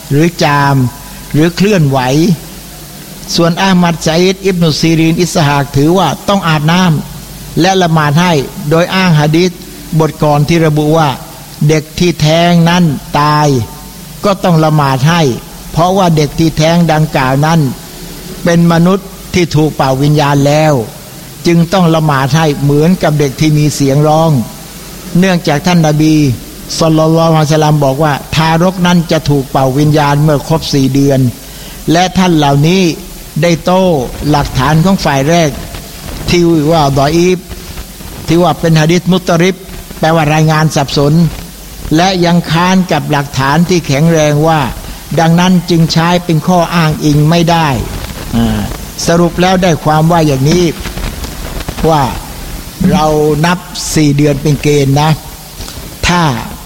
หรือจามหรือเคลื่อนไหวส่วนอามัดซะอีดอิบนุซีรีนอิสฮากถือว่าต้องอาบน้ำและละหมาดให้โดยอ้างหะดีษบทก่อนที่ระบุว่าเด็กที่แท้งนั้นตายก็ต้องละหมาดให้เพราะว่าเด็กที่แท้งดังกล่าวนั้นเป็นมนุษย์ที่ถูกเป่าวิญญาณแล้วจึงต้องละหมาดให้เหมือนกับเด็กที่มีเสียงร้องเนื่องจากท่านนบีศ็อลลัลลอฮุอะลัยฮิวะซัลลัมบอกว่าทารกนั้นจะถูกเป่าวิญญาณเมื่อครบ4 เดือนและท่านเหล่านี้ได้โต้หลักฐานของฝ่ายแรกที่ว่าดออีฟที่ว่าเป็นหะดีษมุตริบแปลว่ารายงานสับสนและยังค้านกับหลักฐานที่แข็งแรงว่าดังนั้นจึงใช้เป็นข้ออ้างอิงไม่ได้สรุปแล้วได้ความว่าอย่างนี้ว่าเรานับ4 เดือนเป็นเกณฑ์นะถ้า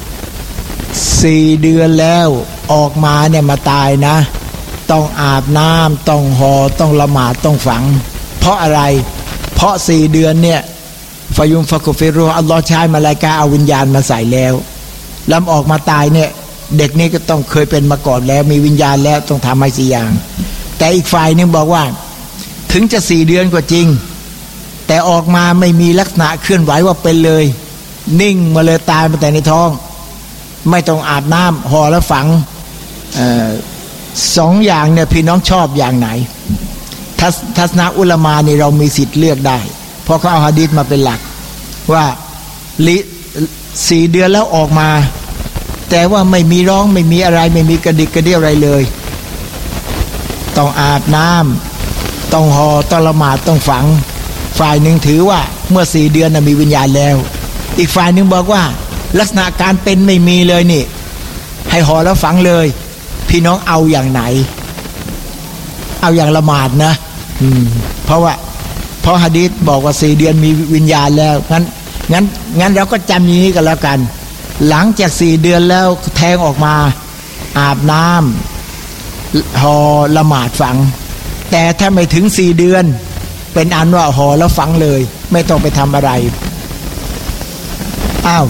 4 เดือนแล้วออกมาเนี่ยมาตายนะต้องอาบน้ำต้องห่อต้องละหมาดต้องฝังเพราะอะไรเพราะ4 เดือนเนี่ยฟายุมฟะกุฟิรูอัลลอฮ์ใช้มลาอิกะฮ์เอาวิญญาณมาใส่แล้วแล้วออกมาตายเนี่ยเด็กนี้ก็ต้องเคยเป็นมาก่อนแล้วมีวิญญาณแล้วต้องทำให้4 อย่างแต่อีกฝ่ายนึงบอกว่าถึงจะ4 เดือนก็จริงแต่ออกมาไม่มีลักษณะเคลื่อนไหวว่าเป็นเลยนิ่งมาเลยตายมาแต่ในท้องไม่ต้องอาบน้ำห่อแล้วฝัง2 อย่างเนี่ยพี่น้องชอบอย่างไหนทัศนะอุลามะนี่เรามีสิทธิ์เลือกได้เพราะเขาเอาหะดีษมาเป็นหลักว่า4 เดือนแล้วออกมาแต่ว่าไม่มีร้องไม่มีอะไรไม่มีกระดิกกระเดี่ยวอะไรเลยต้องอาบน้ำต้องห่อต้องละหมาดต้องฝังฝ่ายหนึ่งถือว่าเมื่อ4 เดือนมีวิญญาณแล้วอีกฝ่ายหนึ่งบอกว่าลักษณะการเป็นไม่มีเลยนี่ให้ห่อแล้วฝังเลยพี่น้องเอาอย่างไหนเอาอย่างละหมาดนะเพราะหะดีษบอกว่า4 เดือนมีวิญญาณแล้วงั้นเราก็จำอย่างนี้กันแล้วกันหลังจาก4 เดือนแล้วแทงออกมาอาบน้ำห่อละหมาดฝังแต่ถ้าไม่ถึง4 เดือนเป็นอันว่าห่อแล้วฝังเลยไม่ต้องไปทำอะไรอ้าว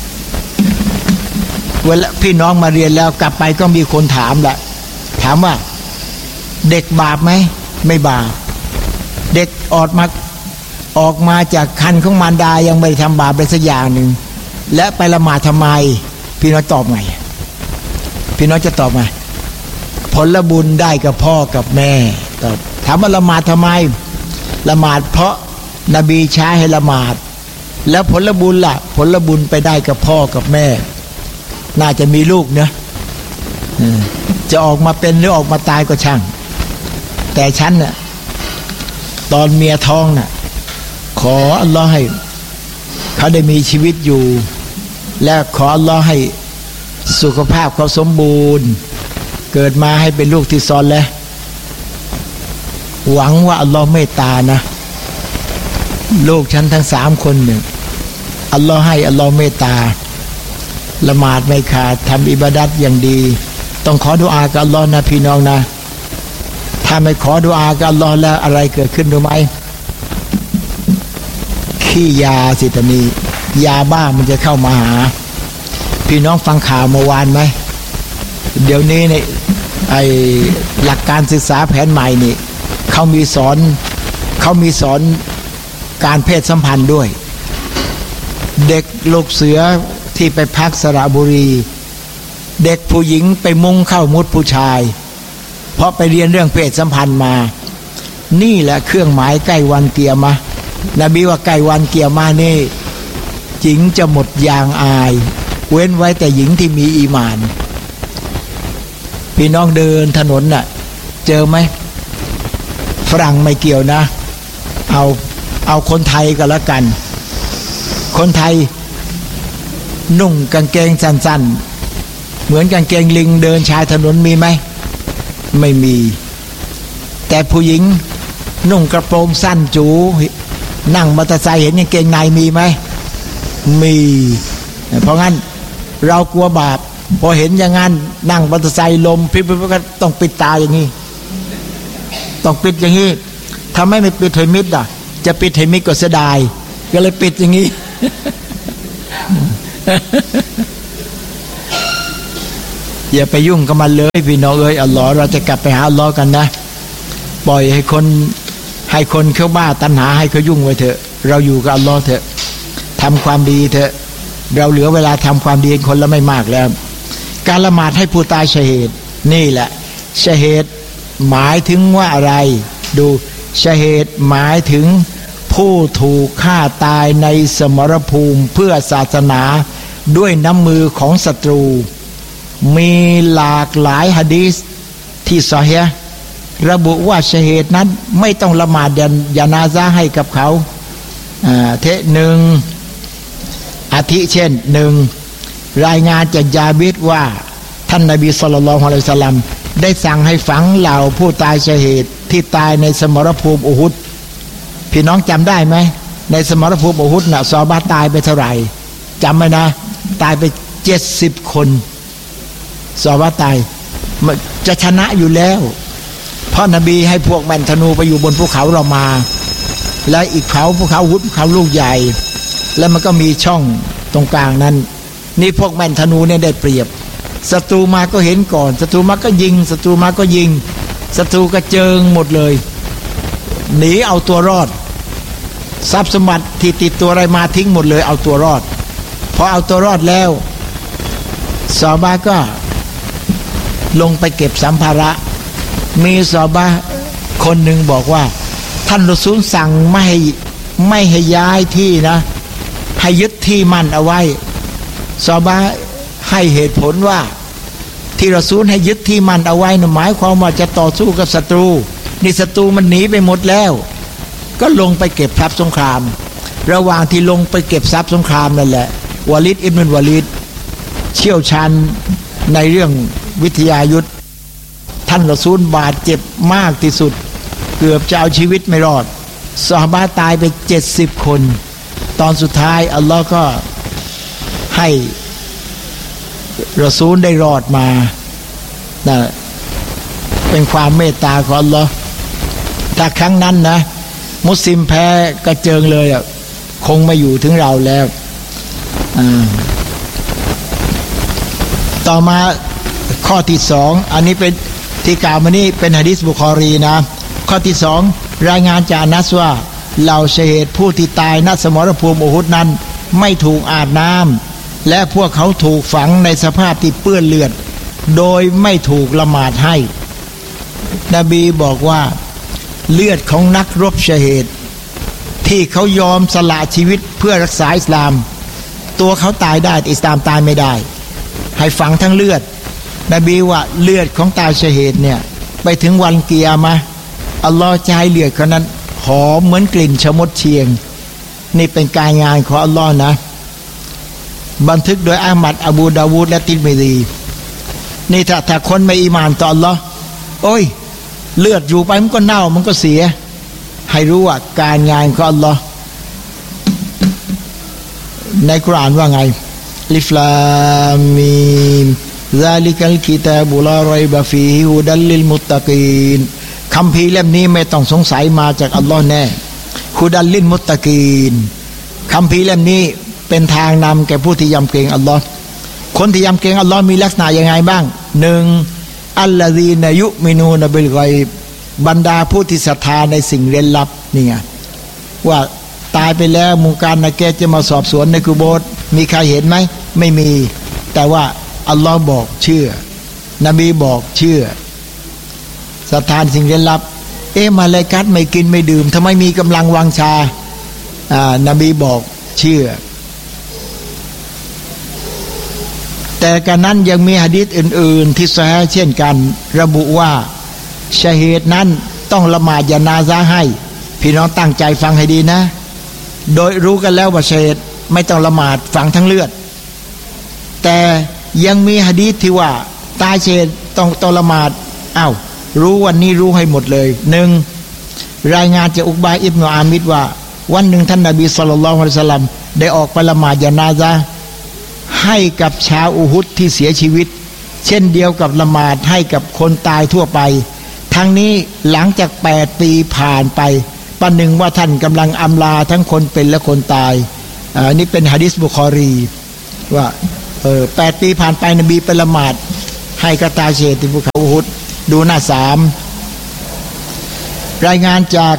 เวลาพี่น้องมาเรียนแล้วกลับไปก็มีคนถามแหละถามว่าเด็กบาปไหมไม่บาปเด็กออกมาจากครรภ์ของมารดายังไม่ได้ทำบาปเลยสักอย่างหนึ่งและไปละหมาดทำไมพี่น้องตอบไงพี่น้องจะตอบไงผลบุญได้กับพ่อกับแม่ตอบถามว่าละหมาดทำไมละหมาดเพราะนบีใช้ให้ละหมาดแล้วผลบุญล่ะผลบุญไปได้กับพ่อกับแม่น่าจะมีลูกเนะจะออกมาเป็นหรือออกมาตายก็ช่างแต่ฉันน่ะตอนเมียท้องน่ะขออัลลอฮ์ให้เขาได้มีชีวิตอยู่และขออัลลอฮ์ให้สุขภาพเขาสมบูรณ์เกิดมาให้เป็นลูกที่ซอเลห์หวังว่าอัลลอฮ์เมตตานะลูกฉันทั้ง3 คนเนี่ยอัลลอฮ์ให้อัลลอฮ์เมตตาละหมาดไม่ขาดทำอิบาดัตอย่างดีต้องขอดุอากับอัลลอฮ์นะพี่น้องนะถ้าไม่ขอดุอากับอัลลอฮ์แล้วอะไรเกิดขึ้นรู้ไหมขี้ยาสิตานียาบ้ามันจะเข้ามาหาพี่น้องฟังข่าวเมื่อวานไหมเดี๋ยวนี้เนี่ยไอหลักการศึกษาแผนใหม่นี่เขามีสอนการเพศสัมพันธ์ด้วยเด็กลูกเสือที่ไปพักสระบุรีเด็กผู้หญิงไปมุงเข้ามุดผู้ชายเพราะไปเรียนเรื่องเพศสัมพันธ์มานี่แหละเครื่องหมายใกล้วันเกียรมะนบีว่าใกล้วันเกียรมะนี่หญิงจะหมดยางอายเว้นไว้แต่หญิงที่มีอีหม่านพี่น้องเดินถนนน่ะเจอไหมฝรั่งไม่เกี่ยวนะเอาคนไทยก็แล้วกันคนไทยนุ่งกางเกงสั้นๆเหมือนกางเกงลิงเดินชายถนนมีไหมไม่มีแต่ผู้หญิงนุ่งกระโปรงสั้นจูนั่งมอเตอร์ไซค์เห็นกางเกงในมีไหมมีเพราะงั้นเรากลัวบาปพอเห็นอย่างนั้นนั่งมอเตอร์ไซค์ลมพริบๆก็ต้องปิดตาอย่างนี้ต้องปิดอย่างนี้ทำไมไม่ปิดให้มิดอ่ะจะปิดให้มิดก็เสียดายก็เลยปิดอย่างนี้อย่าไปยุ่งกับมันเลยพี่น้องเอ้ยอัลลอฮ์เราจะกลับไปหาอัลลอฮ์กันนะปล่อยให้คนเขาบ้าตัณหาให้เขายุ่งไว้เถอะเราอยู่กับอัลลอฮ์เถอะทำความดีเถอะเราเหลือเวลาทำความดีคนละไม่มากแล้วการละหมาดให้ผู้ตายชะฮีดนี่แหละชะฮีดหมายถึงว่าอะไรดูชะฮีดหมายถึงผู้ถูกฆ่าตายในสมรภูมิเพื่อศาสนาด้วยน้ำมือของศัตรูมีหลากหลายหะดีษที่ซอฮีฮ์ระบุว่าชะฮีดนั้นไม่ต้องละหมาดญะนาซะห์ให้กับเขาหนึ่งอาทิเช่นหนึ่งรายงานจากญาบิรว่าท่านนบีศ็อลลัลลอฮุอะลัยฮิวะซัลลัมได้สั่งให้ฝังเหล่าผู้ตายชะฮีดที่ตายในสมรภูมิอูฮุดพี่น้องจำได้ไหมในสมรภูมิอูฮุดน่ะซอฮาบะห์ตายไปเท่าไหร่จำไหมนะตายไป70 คนซอฮาบะห์ตายจะชนะอยู่แล้วเพราะนบีให้พวกแม่นธนูไปอยู่บนภูเขาเรามาและอีกภูเขาอูฮุดภูเขาลูกใหญ่แล้วมันก็มีช่องตรงกลางนั้นนี่พวกแม่นธนูเนี่ยได้เปรียบศัตรูมาก็เห็นก่อนศัตรูมาก็ยิงศัตรูมาก็ยิงศัตรูก็เจิงหมดเลยหนีเอาตัวรอดทรัพย์สมบัติที่ติดตัวอะไรมาทิ้งหมดเลยเอาตัวรอดพอเอาตัวรอดแล้วซอฮาบะห์ก็ลงไปเก็บสัมภาระมีซอฮาบะห์คนหนึ่งบอกว่าท่านรอซูลสั่งไม่ให้ย้ายที่นะให้ยึดที่มั่นเอาไว้ซอฮาบะห์ให้เหตุผลว่าที่รอซูลให้ยึดที่มั่นเอาไว้นะหมายความว่าจะต่อสู้กับศัตรูนี่ศัตรูมันหนีไปหมดแล้วก็ลงไปเก็บทรัพย์สงครามระหว่างที่ลงไปเก็บทรัพย์สงครามนั่นแหละวะลิดอิบนุลวะลิดเชี่ยวชาญในเรื่องวิทยายุทธท่านรอซูลบาดเจ็บมากที่สุดเกือบจะเอาชีวิตไม่รอดซอฮาบะห์ตายไป70 คนตอนสุดท้ายอัลลอฮ์ก็ให้รอซูลได้รอดมานะเป็นความเมตตาของอัลลอฮ์ถ้าครั้งนั้นนะมุสลิมแพ้กระเจิงเลยอ่ะคงไม่อยู่ถึงเราแล้วต่อมาข้อที่2อันนี้เป็นที่กล่าวมานี้เป็นหะดีษบุคอรีนะข้อที่2รายงานจากอานัสว่าเหล่าชะฮีดผู้ที่ตายณสมรภูมิอูฮุดนั้นไม่ถูกอาบน้ำและพวกเขาถูกฝังในสภาพที่เปื้อนเลือดโดยไม่ถูกละหมาดให้นบีบอกว่าเลือดของนักรบชะฮีดที่เขายอมสละชีวิตเพื่อรักษาอิสลามตัวเขาตายได้อิสลามตายไม่ได้ให้ฝังทั้งเลือดนบีว่าเลือดของตายชะฮีดเนี่ยไปถึงวันกิยามะห์อัลลอฮ์จะให้เลือดเขานั้นหอมเหมือนกลิ่นชะมดเชียงนี่เป็นการงานของอัลลอฮ์นะบันทึกโดยอะห์มัดอบูดาวูดและติรมิซีนี่ถ้าคนไม่อีหม่านต่ออัลลอฮ์โอ้ยเลือดอยู่ไปมันก็เน่ามันก็เสียให้รู้ว่าการงานของอัลลอฮ์ในกุรอานว่าไงลิฟลามีมซาลิกัลกิตาบุลาไรบะฟีฮิฮุดัลลิลมุตตะกีนคัมภีร์เล่มนี้ไม่ต้องสงสัยมาจากอัลลอฮ์แน่ฮุดัลลิลมุตตะกีนคัมภีร์เล่มนี้เป็นทางนำแก่ผู้ที่ยำเกรงอัลลอฮ์คนที่ยำเกรงอัลลอฮ์มีลักษณะยังไงบ้างหนึ่งอัลลอฮีนายุมินูนบิลกอยบรรดาผู้ที่ศรัทธาในสิ่งเร้นลับนี่ไงว่าตายไปแล้วมุงการนะแกจะมาสอบสวนในกุโบร์มีใครเห็นไหมไม่มีแต่ว่าอัลลอฮ์บอกเชื่อนบีบอกเชื่อศรัทธาสิ่งเร้นลับมาลาอิกะฮ์ไม่กินไม่ดื่มทำไมมีกำลังวังชานบีบอกเชื่อแต่กันนั้นยังมีหะดีษอื่นๆที่ซอฮีฮ์เช่นกันระบุว่าชะฮีดนั้นต้องละหมาดญะนาซะห์ให้พี่น้องตั้งใจฟังให้ดีนะโดยรู้กันแล้วว่าชะฮีดไม่ต้องละหมาดฝังทั้งเลือดแต่ยังมีหะดีษที่ว่าตายชะฮีดต้องละหมาดรู้วันนี้รู้ให้หมดเลยหนึ่งรายงานจากอุกบะอิบนุอามิรว่าวันหนึ่งท่านนบีศ็อลลัลลอฮุอะลัยฮิวะซัลลัมได้ออกไปละหมาดญะนาซะห์ให้กับชาวอูฮุดที่เสียชีวิตเช่นเดียวกับละหมาดให้กับคนตายทั่วไปทั้งนี้หลังจาก8 ปีผ่านไปประหนึ่งว่าท่านกำลังอำลาทั้งคนเป็นและคนตายนี่เป็นหะดีษบุคอรีว่า8 ปีผ่านไปนบีไปละหมาดให้กระตายเฉดที่ภูเขาอูฮุดดูหน้า3รายงานจาก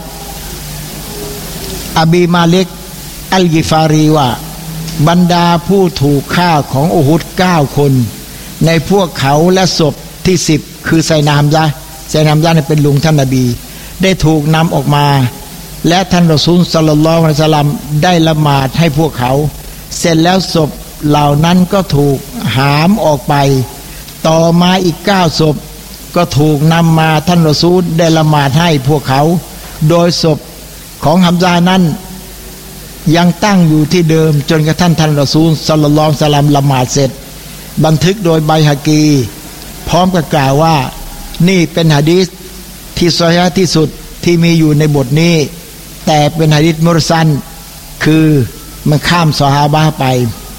อบีมาลิกอัลกิฟารีว่าบรรดาผู้ถูกฆ่าของอูฮุด9 คนในพวกเขาและศพที่10คือไซนามยะเป็นลุงท่านนบีได้ถูกนำออกมาและท่านรอซูลศ็อลลัลลอฮุอะลัยฮิวะซัลลัมได้ละหมาดให้พวกเขาเสร็จแล้วศพเหล่านั้นก็ถูกหามออกไปต่อมาอีก9 ศพก็ถูกนำมาท่านรอซูลได้ละหมาดให้พวกเขาโดยศพของฮัมซานั้นยังตั้งอยู่ที่เดิมจนกระทั่งท่านรอซูลศ็อลลัลลอฮุอะลัยฮิวะซัลลัมละหมาดเสร็จบันทึกโดยไบฮะกีพร้อมกับกล่าวว่านี่เป็นหะดีษที่ซอฮีฮ์ที่สุดที่มีอยู่ในบทนี้แต่เป็นหะดีษมุรซัลคือมันข้ามซอฮาบะห์ไป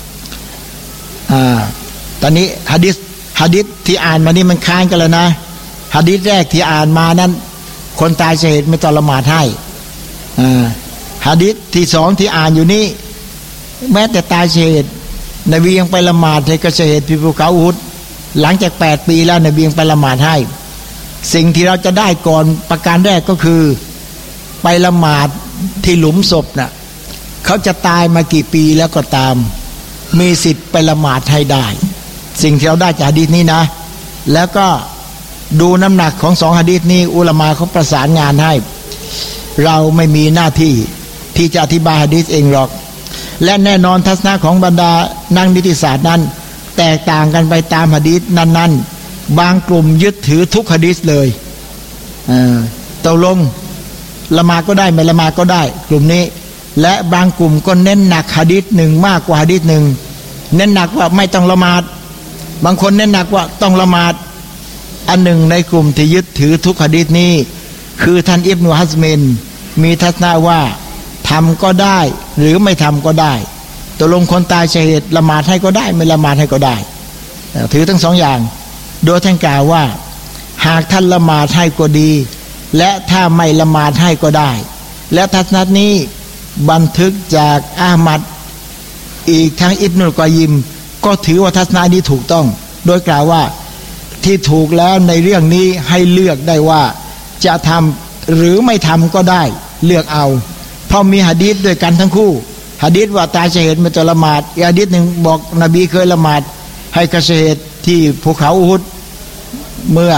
ตอนนี้หะดีษที่อ่านมานี่มันค้านกันแล้วนะหะดีษแรกที่อ่านมานั้นคนตายชะฮีดไม่ต้องละหมาดให้หะดีษที่2ที่อ่านอยู่นี้แม้แต่ตายชะฮีดนบียังไปละหมาดให้กระเฉดที่ภูเขาอูฮุดหลังจาก8 ปีแล้วนบียังไปละหมาดให้สิ่งที่เราจะได้ก่อนประการแรกก็คือไปละหมาดที่หลุมศพน่ะเขาจะตายมากี่ปีแล้วก็ตามมีสิทธิ์ไปละหมาดให้ได้สิ่งที่เราได้จากหะดีษนี้นะแล้วก็ดูน้ำหนักของ2 หะดีษนี้อุลามะเขาประสานงานให้เราไม่มีหน้าที่ที่จะอธิบายหะดีษเองหรอกและแน่นอนทัศนะของบรรดานักนิติศาสตร์นั้นแตกต่างกันไปตามหะดีษนั้นๆบางกลุ่มยึดถือทุกหะดีษเลยตกลงละหมาดก็ได้ไม่ละหมาดก็ได้กลุ่มนี้และบางกลุ่มก็เน้นหนักหะดีษหนึ่งมากกว่าหะดีษหนึ่งเน้นหนักว่าไม่ต้องละหมาดบางคนเน้นหนักว่าต้องละหมาดอันหนึ่งในกลุ่มที่ยึดถือทุกหะดีษนี้คือท่านอิบนุฮัซมินมีทัศนะว่าทำก็ได้หรือไม่ทำก็ได้ตกลงคนตายชะฮีดละหมาดให้ก็ได้ไม่ละหมาดให้ก็ได้ถือทั้ง2 อย่างโดยท่านกล่าวว่าหากท่านละหมาดให้ก็ดีและถ้าไม่ละหมาดให้ก็ได้และทัศนะนี้บันทึกจากอะห์มัดอีกทั้งอิบนุลกอยยิมก็ถือว่าทัศนะนี้ถูกต้องโดยกล่าวว่าที่ถูกแล้วในเรื่องนี้ให้เลือกได้ว่าจะทำหรือไม่ทำก็ได้เลือกเอาเพราะมีหะดีษด้วยกันทั้งคู่หะดีษว่าตายชะฮีดไม่ต้องละหมาดอีกหะดีษหนึ่งบอกนบีเคยละหมาดให้กระเฉดที่ภูเขาอูฮุดเมื่อ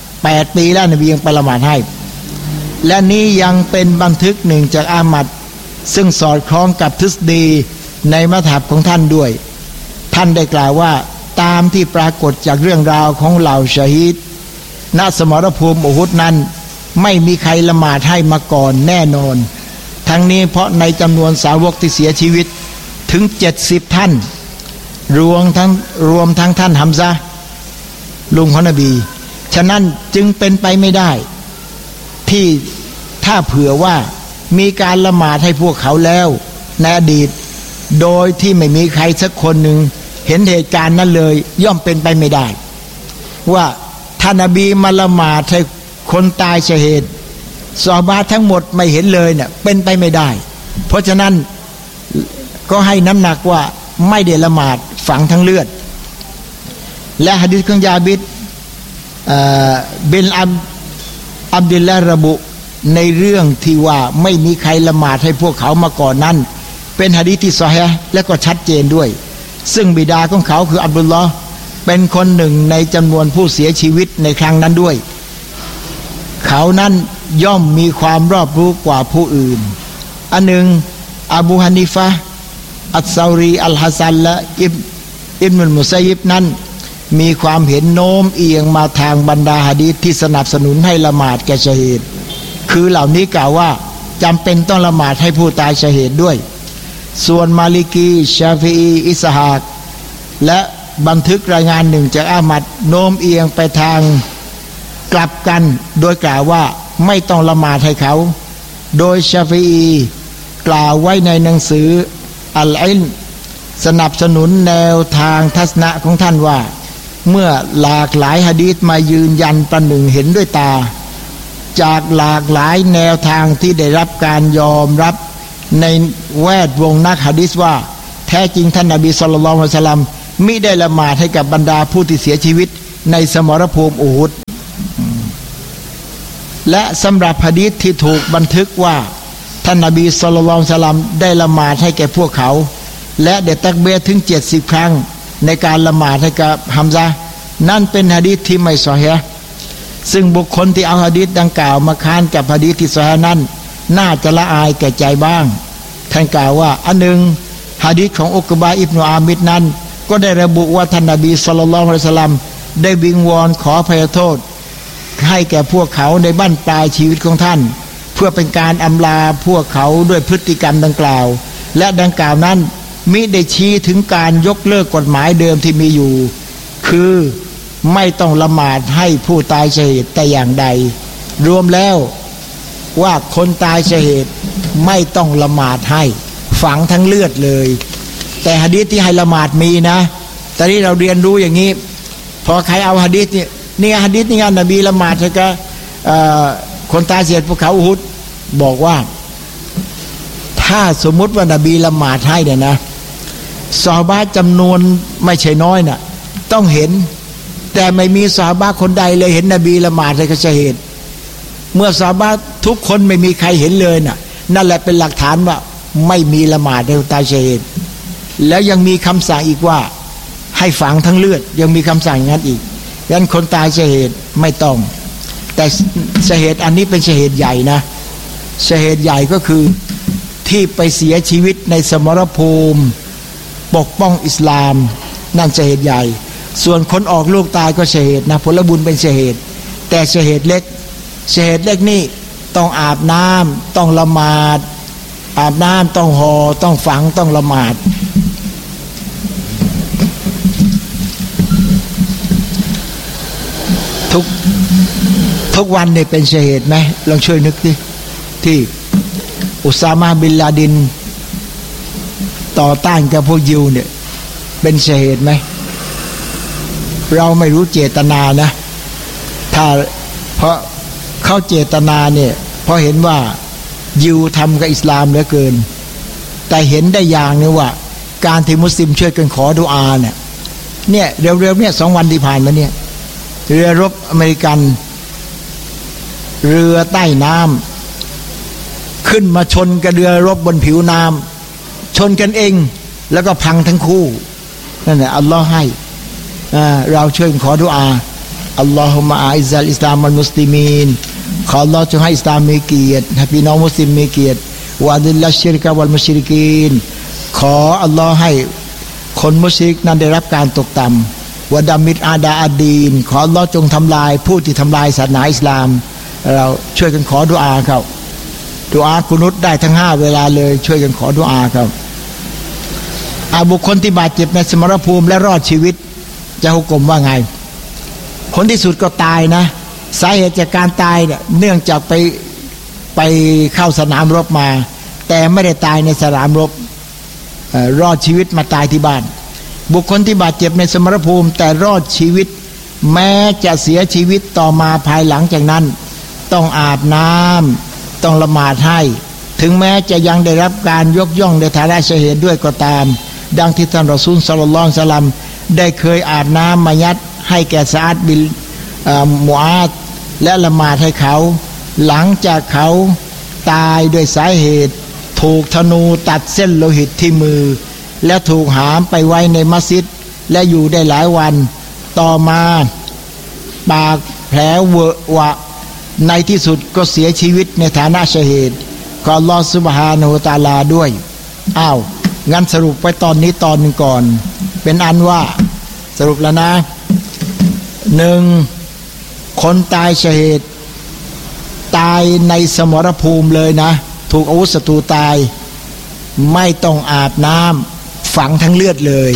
8 ปีแล้วนบียังไปละหมาดให้และนี้ยังเป็นบันทึกหนึ่งจากอะห์มัดซึ่งสอดคล้องกับทฤษฎีในมัธยับของท่านด้วยท่านได้กล่าวว่าตามที่ปรากฏจากเรื่องราวของเหล่าชะฮีดณสมรภูมิอูฮุดนั้นไม่มีใครละหมาดให้มาก่อนแน่นอนทั้งนี้เพราะในจำนวนสาวกที่เสียชีวิตถึง70 ท่านรวมทั้งท่านฮัมซะห์ลุงของนบีฉะนั้นจึงเป็นไปไม่ได้ที่ถ้าเผื่อว่ามีการละหมาดให้พวกเขาแล้วในอดีตโดยที่ไม่มีใครสักคนหนึ่งเห็นเหตุการณ์นั้นเลยย่อมเป็นไปไม่ได้ว่าท่านนบีมาละหมาดให้คนตายชะฮีดซอฮาบะห์ทั้งหมดไม่เห็นเลยเนี่ยเป็นไปไม่ได้เพราะฉะนั้นก็ให้น้ำหนักว่าไม่ได้ละหมาดฝังทั้งเลือดและหะดีษของยาบิดบินอับดุลละห์ระบุในเรื่องที่ว่าไม่มีใครละหมาดให้พวกเขามาก่อนนั้นเป็นหะดีษที่ซอฮีฮ์และก็ชัดเจนด้วยซึ่งบิดาของเขาคืออับดุลลอฮ์เป็นคนหนึ่งในจำนวนผู้เสียชีวิตในครั้งนั้นด้วยเขานั้นย่อมมีความรอบรู้กว่าผู้อื่นอันหนึ่งอบูฮานิฟะห์อัสซอรีอัลฮัสันและอิบนุลมุซัยยิบนั้นมีความเห็นโน้มเอียงมาทางบรรดาหะดีษที่สนับสนุนให้ละหมาดแก่ชะฮีดคือเหล่านี้กล่าวว่าจำเป็นต้องละหมาดให้ผู้ตายชะฮีดด้วยส่วนมาลิกีชาฟีอีอิสฮากและบันทึกรายงานหนึ่งจากอะห์มัดโน้มเอียงไปทางกลับกันโดยกล่าวว่าไม่ต้องละหมาดให้เขาโดยชาฟีอีกล่าวไว้ในหนังสืออัลอิลม์สนับสนุนแนวทางทัศนะของท่านว่าเมื่อหลากหลายหะดีษมายืนยันประหนึ่งเห็นด้วยตาจากหลากหลายแนวทางที่ได้รับการยอมรับในแวดวงนักหะดีษว่าแท้จริงท่านนบีศ็อลลัลลอฮุอะลัยฮิวะซัลลัมมิได้ละหมาดให้กับบรรดาผู้ที่เสียชีวิตในสมรภูมิอูฮุดและสำหรับหะดีษที่ถูกบันทึกว่าท่านนบีศ็อลลัลลอฮุอะลัยฮิวะซัลลัมได้ละหมาดให้แก่พวกเขาและได้ตักบีรถึง70ครั้งในการละหมาดให้กับฮัมซะห์นั่นเป็นหะดีษที่ไม่ซอฮีฮ์ซึ่งบุคคลที่เอาหะดีษดังกล่าวมาค้านกับหะดีษที่ซอฮีฮ์นั้นน่าจะละอายแก่ใจบ้างท่านกล่าวว่าอันหนึ่งหะดีษของอุกบะอิบนุอามิรนั้นก็ได้ระบุว่าท่านนบีศ็อลลัลลอฮุอะลัยฮิวะซัลลัมได้วิงวอนขออภัยโทษให้แก่พวกเขาในบั้นปลายชีวิตของท่านเพื่อเป็นการอำลาพวกเขาด้วยพฤติกรรมดังกล่าวและดังกล่าวนั้นมิได้ชี้ถึงการยกเลิกกฎหมายเดิมที่มีอยู่คือไม่ต้องละหมาดให้ผู้ตายชะฮีดแต่อย่างใดรวมแล้วว่าคนตายชะฮีดไม่ต้องละหมาดให้ฝังทั้งเลือดเลยแต่หะดีษที่ให้ละหมาดมีนะตอนนี้เราเรียนรู้อย่างนี้พอใครเอาหะดีษนี่หะดีษนี่นบีละหมาดใช่ก็คนตายเสียภูเขาอูฮุดบอกว่าถ้าสมมุติว่านบีละหมาดให้เนี่ยนะซอฮาบะห์จำนวนไม่ใช่น้อยน่ะต้องเห็นแต่ไม่มีซอฮาบะห์คนใดเลยเห็นนบีละหมาดให้กับชะฮีดเมื่อซอฮาบะห์ทุกคนไม่มีใครเห็นเลยน่ะนั่นแหละเป็นหลักฐานว่าไม่มีละหมาดให้ตายชะฮีดแล้วยังมีคำสั่งอีกว่าให้ฝังทั้งเลือดยังมีคำสั่งอย่างนั้นอีกดังนั้นคนตายชะฮีดไม่ต้องแต่ชะฮีดอันนี้เป็นชะฮีดใหญ่นะชะฮีดใหญ่ก็คือที่ไปเสียชีวิตในสมรภูมิปกป้องอิสลามนั่นชะฮีดใหญ่ส่วนคนออกลูกตายก็ชะฮีดนะผลบุญเป็นชะฮีดแต่ชะฮีดเล็กชะฮีดเล็กนี่ต้องอาบน้ำต้องละหมาดอาบน้ำต้องห่อต้องฝังต้องละหมาดทุกวันเนี่ยเป็นชะฮีดไหมลองช่วยนึกดิที่อุซามะห์บินลาดินต่อต้านกับพวกยิวเนี่ยเป็นชะฮีดไหมเราไม่รู้เจตนานะถ้าเพราะเขาเจตนาเนี่ยเพราะเห็นว่ายิวทำกับอิสลามเหลือเกินแต่เห็นได้อย่างนึงว่าการที่มุสลิมช่วยกันขอดุอาเนี่ยเร็วๆเนี่ย2 วันที่ผ่านมาเนี่ยเรือรบอเมริกันเรือใต้น้ำขึ้นมาชนกับเรือรบบนผิวน้ำชนกันเองแล้วก็พังทั้งคู่นั่นแหละอัลลอฮ์ให้เราช่วยขอดุอาอัลลอฮุมะอาอิซัลอิสลามวัลมุสลิมีนขออัลลอฮ์จงให้อิสลามมีเกียรติให้พี่น้องมุสลิมมีเกียรติวะดิลลัชชิรกะวัลมุชริกีนขออัลลอฮ์ให้คนมุชริกนั้นได้รับการตกต่ำวะดามิดอาดาอัดดีนขออัลลอฮ์จงทำลายผู้ที่ทำลายศาสนาอิสลามเราช่วยกันขอดุอาครับดุอากุนุตได้ทั้ง5เวลาเลยช่วยกันขอดุอาครับบุคคลที่บาดเจ็บในสมรภูมิและรอดชีวิตจะหุกมว่าไงคนที่สุดก็ตายนะสาเหตุจากการตายเนี่ยเนื่องจากไปเข้าสนามรบมาแต่ไม่ได้ตายในสนามรบรอดชีวิตมาตายที่บ้านบุคคลที่บาดเจ็บในสมรภูมิแต่รอดชีวิตแม้จะเสียชีวิตต่อมาภายหลังจากนั้นต้องอาบน้ำต้องละหมาดให้ถึงแม้จะยังได้รับการยกย่องในฐานะชะฮีดด้วยก็ตามดังที่ท่านรอซูลศ็อลลัลลอฮุอะลัยฮิวะซัลลัมได้เคยอาบน้ำมายัดให้แก่ซะอัดบินมุอาซและละหมาดให้เขาหลังจากเขาตายด้วยสาเหตุถูกธนูตัดเส้นโลหิตที่มือและถูกหามไปไว้ในมัสยิดและอยู่ได้หลายวันต่อมาปากแผลเวอะหวะในที่สุดก็เสียชีวิตในฐานะชะฮีดขออัลลอฮฺซุบฮานะฮูวะตะอาลาด้วยงั้นสรุปไว้ตอนนี้ตอนหนึ่งก่อนเป็นอันว่าสรุปแล้วนะ1คนตายชะฮีดตายในสมรภูมิเลยนะถูกอาวุธศัตรูตายไม่ต้องอาบน้ำฝังทั้งเลือดเลย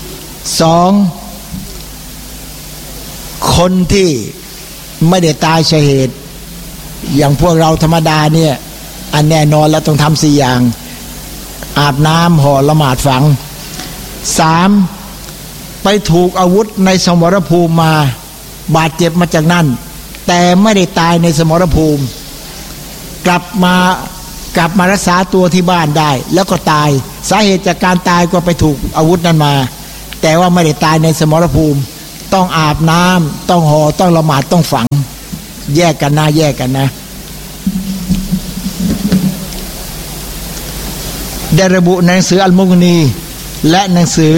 2คนที่ไม่ได้ตายชะฮีดอย่างพวกเราธรรมดาเนี่ยอันแน่นอนแล้วต้องทำ4อย่างอาบน้ำห่อละหมาดฝัง3ไปถูกอาวุธในสมรภูมิมาบาดเจ็บมาจากนั้นแต่ไม่ได้ตายในสมรภูมิกลับมารักษาตัวที่บ้านได้แล้วก็ตายสาเหตุจากการตายก็ไปถูกอาวุธนั้นมาแต่ว่าไม่ได้ตายในสมรภูมิต้องอาบน้ำต้องห่อต้องละหมาดต้องฝังแยกกันนะแยกกันนะได้ระบุในหนังสืออัลมุกนีและหนังสือ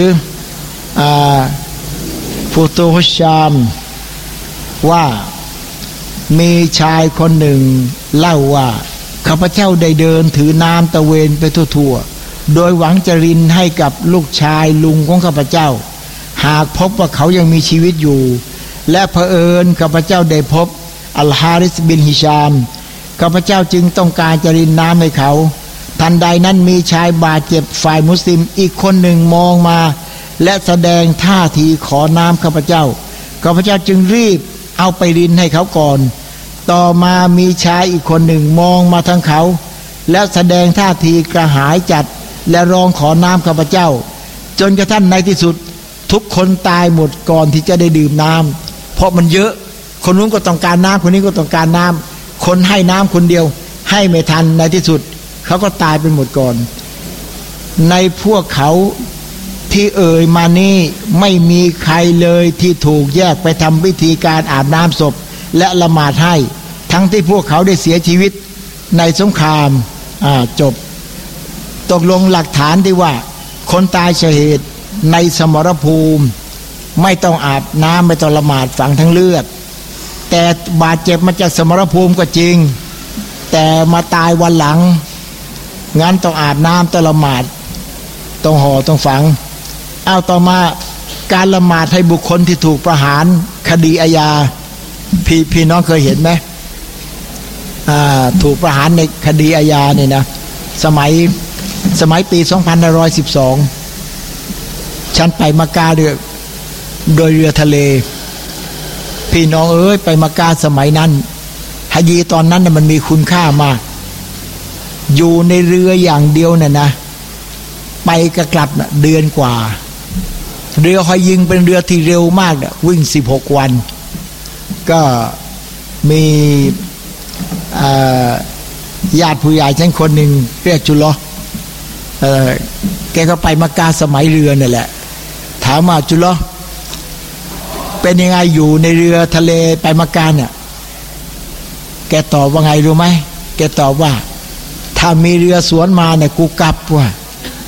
ฟุตุฮุชชามว่ามีชายคนหนึ่งเล่าว่าข้าพเจ้าได้เดินถือน้ำตะเวนไปทั่วๆโดยหวังจะรินให้กับลูกชายลุงของข้าพเจ้าหากพบว่าเขายังมีชีวิตอยู่และเผอิญข้าพเจ้าได้พบอัลฮาริสบินฮิชามข้าพเจ้าจึงต้องการจะรินน้ำให้เขาทันใดนั้นมีชายบาดเจ็บฝ่ายมุสลิมอีกคนหนึ่งมองมาและแสดงท่าทีขอน้ำข้าพเจ้าจึงรีบเอาไปรินให้เขาก่อนต่อมามีชายอีกคนหนึ่งมองมาทางเขาและแสดงท่าทีกระหายจัดและร้องขอน้ำข้าพเจ้าจนกระทั่งในที่สุดทุกคนตายหมดก่อนที่จะได้ดื่มน้ำเพราะมันเยอะคนนู้นก็ต้องการน้ำคนนี้ก็ต้องการน้ำคนให้น้ำคนเดียวให้ไม่ทันในที่สุดเขาก็ตายไปหมดก่อนในพวกเขาที่เอ่ยมานี้ไม่มีใครเลยที่ถูกแยกไปทำพิธีการอาบน้ำศพและละหมาดให้ทั้งที่พวกเขาได้เสียชีวิตในสงครามจบตกลงหลักฐานที่ว่าคนตายชะเหตุในสมรภูมิไม่ต้องอาบน้ำไม่ต้องละหมาดฝังทั้งเลือดแต่บาดเจ็บมาจากสมรภูมิก็จริงแต่มาตายวันหลังงั้นต้องอาบน้ำต้องละหมาดต้องห่อต้องฝังเอาต่อมาการละหมาดให้บุคคลที่ถูกประหารคดีอาญาพี่น้องเคยเห็นไหมถูกประหารในคดีอาญาเนี่ยนะสมัยปี 2512ฉันไปมักกะโดยเรือทะเลพี่น้องเอ้ยไปมักกะสมัยนั้นฮะญีตอนนั้นมันมีคุณค่ามากอยู่ในเรืออย่างเดียวน่ะนะไปกลับน่ะเดือนกว่าเรือหอยยิงเป็นเรือที่เร็วมากน่ะวิ่ง16 วันก็มีญาติผู้ใหญ่ฉันคนหนึ่งเรียกจุลอแกก็ไปมักกะสมัยเรือนั่นแหละถามว่าจุลอเป็นยังไงอยู่ในเรือทะเลไปมักกะเนี่ยแกตอบว่าไงรู้ไหมแกตอบว่าถ้ามีเรือสวนมาเนี่ยกูกลับว่ะ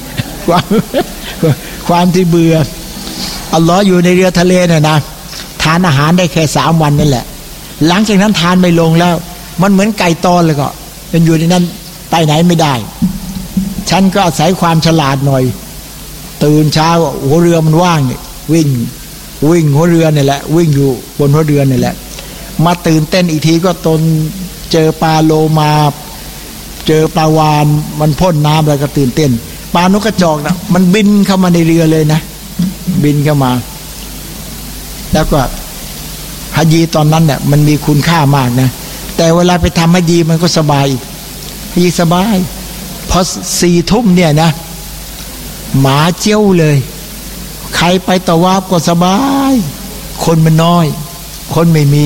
ความที่เบื่ออัลลอฮ์อยู่ในเรือทะเลเนี่ยนะทานอาหารได้แค่3 วันนั่นแหละหลังจากนั้นทานไม่ลงแล้วมันเหมือนไก่ตอนเลยก็เป็นอยู่ในนั้นไปไหนไม่ได้ฉันก็อาศัยความฉลาดหน่อยตื่นเช้าหัวเรือมันว่างเนี่ยวิ่งหัวเรือเนี่ยแหละวิ่งอยู่บนหัวเรือเนี่ยแหละมาตื่นเต้นอีกทีก็ตนเจอปลาโลมาเจอปลาวาฬมันพ่นน้ำแล้วก็ตื่นเต้นปลานกกระจอกนะมันบินเข้ามาในเรือเลยนะบินเข้ามาแล้วก็ฮะญีตอนนั้นเนี่ยมันมีคุณค่ามากนะแต่เวลาไปทำฮะญีมันก็สบายอีกฮะญีสบายพอ4 ทุ่มเนี่ยนะหมาเจี้ยวเลยใครไปตะวาฟก็สบายคนมันน้อยคนไม่มี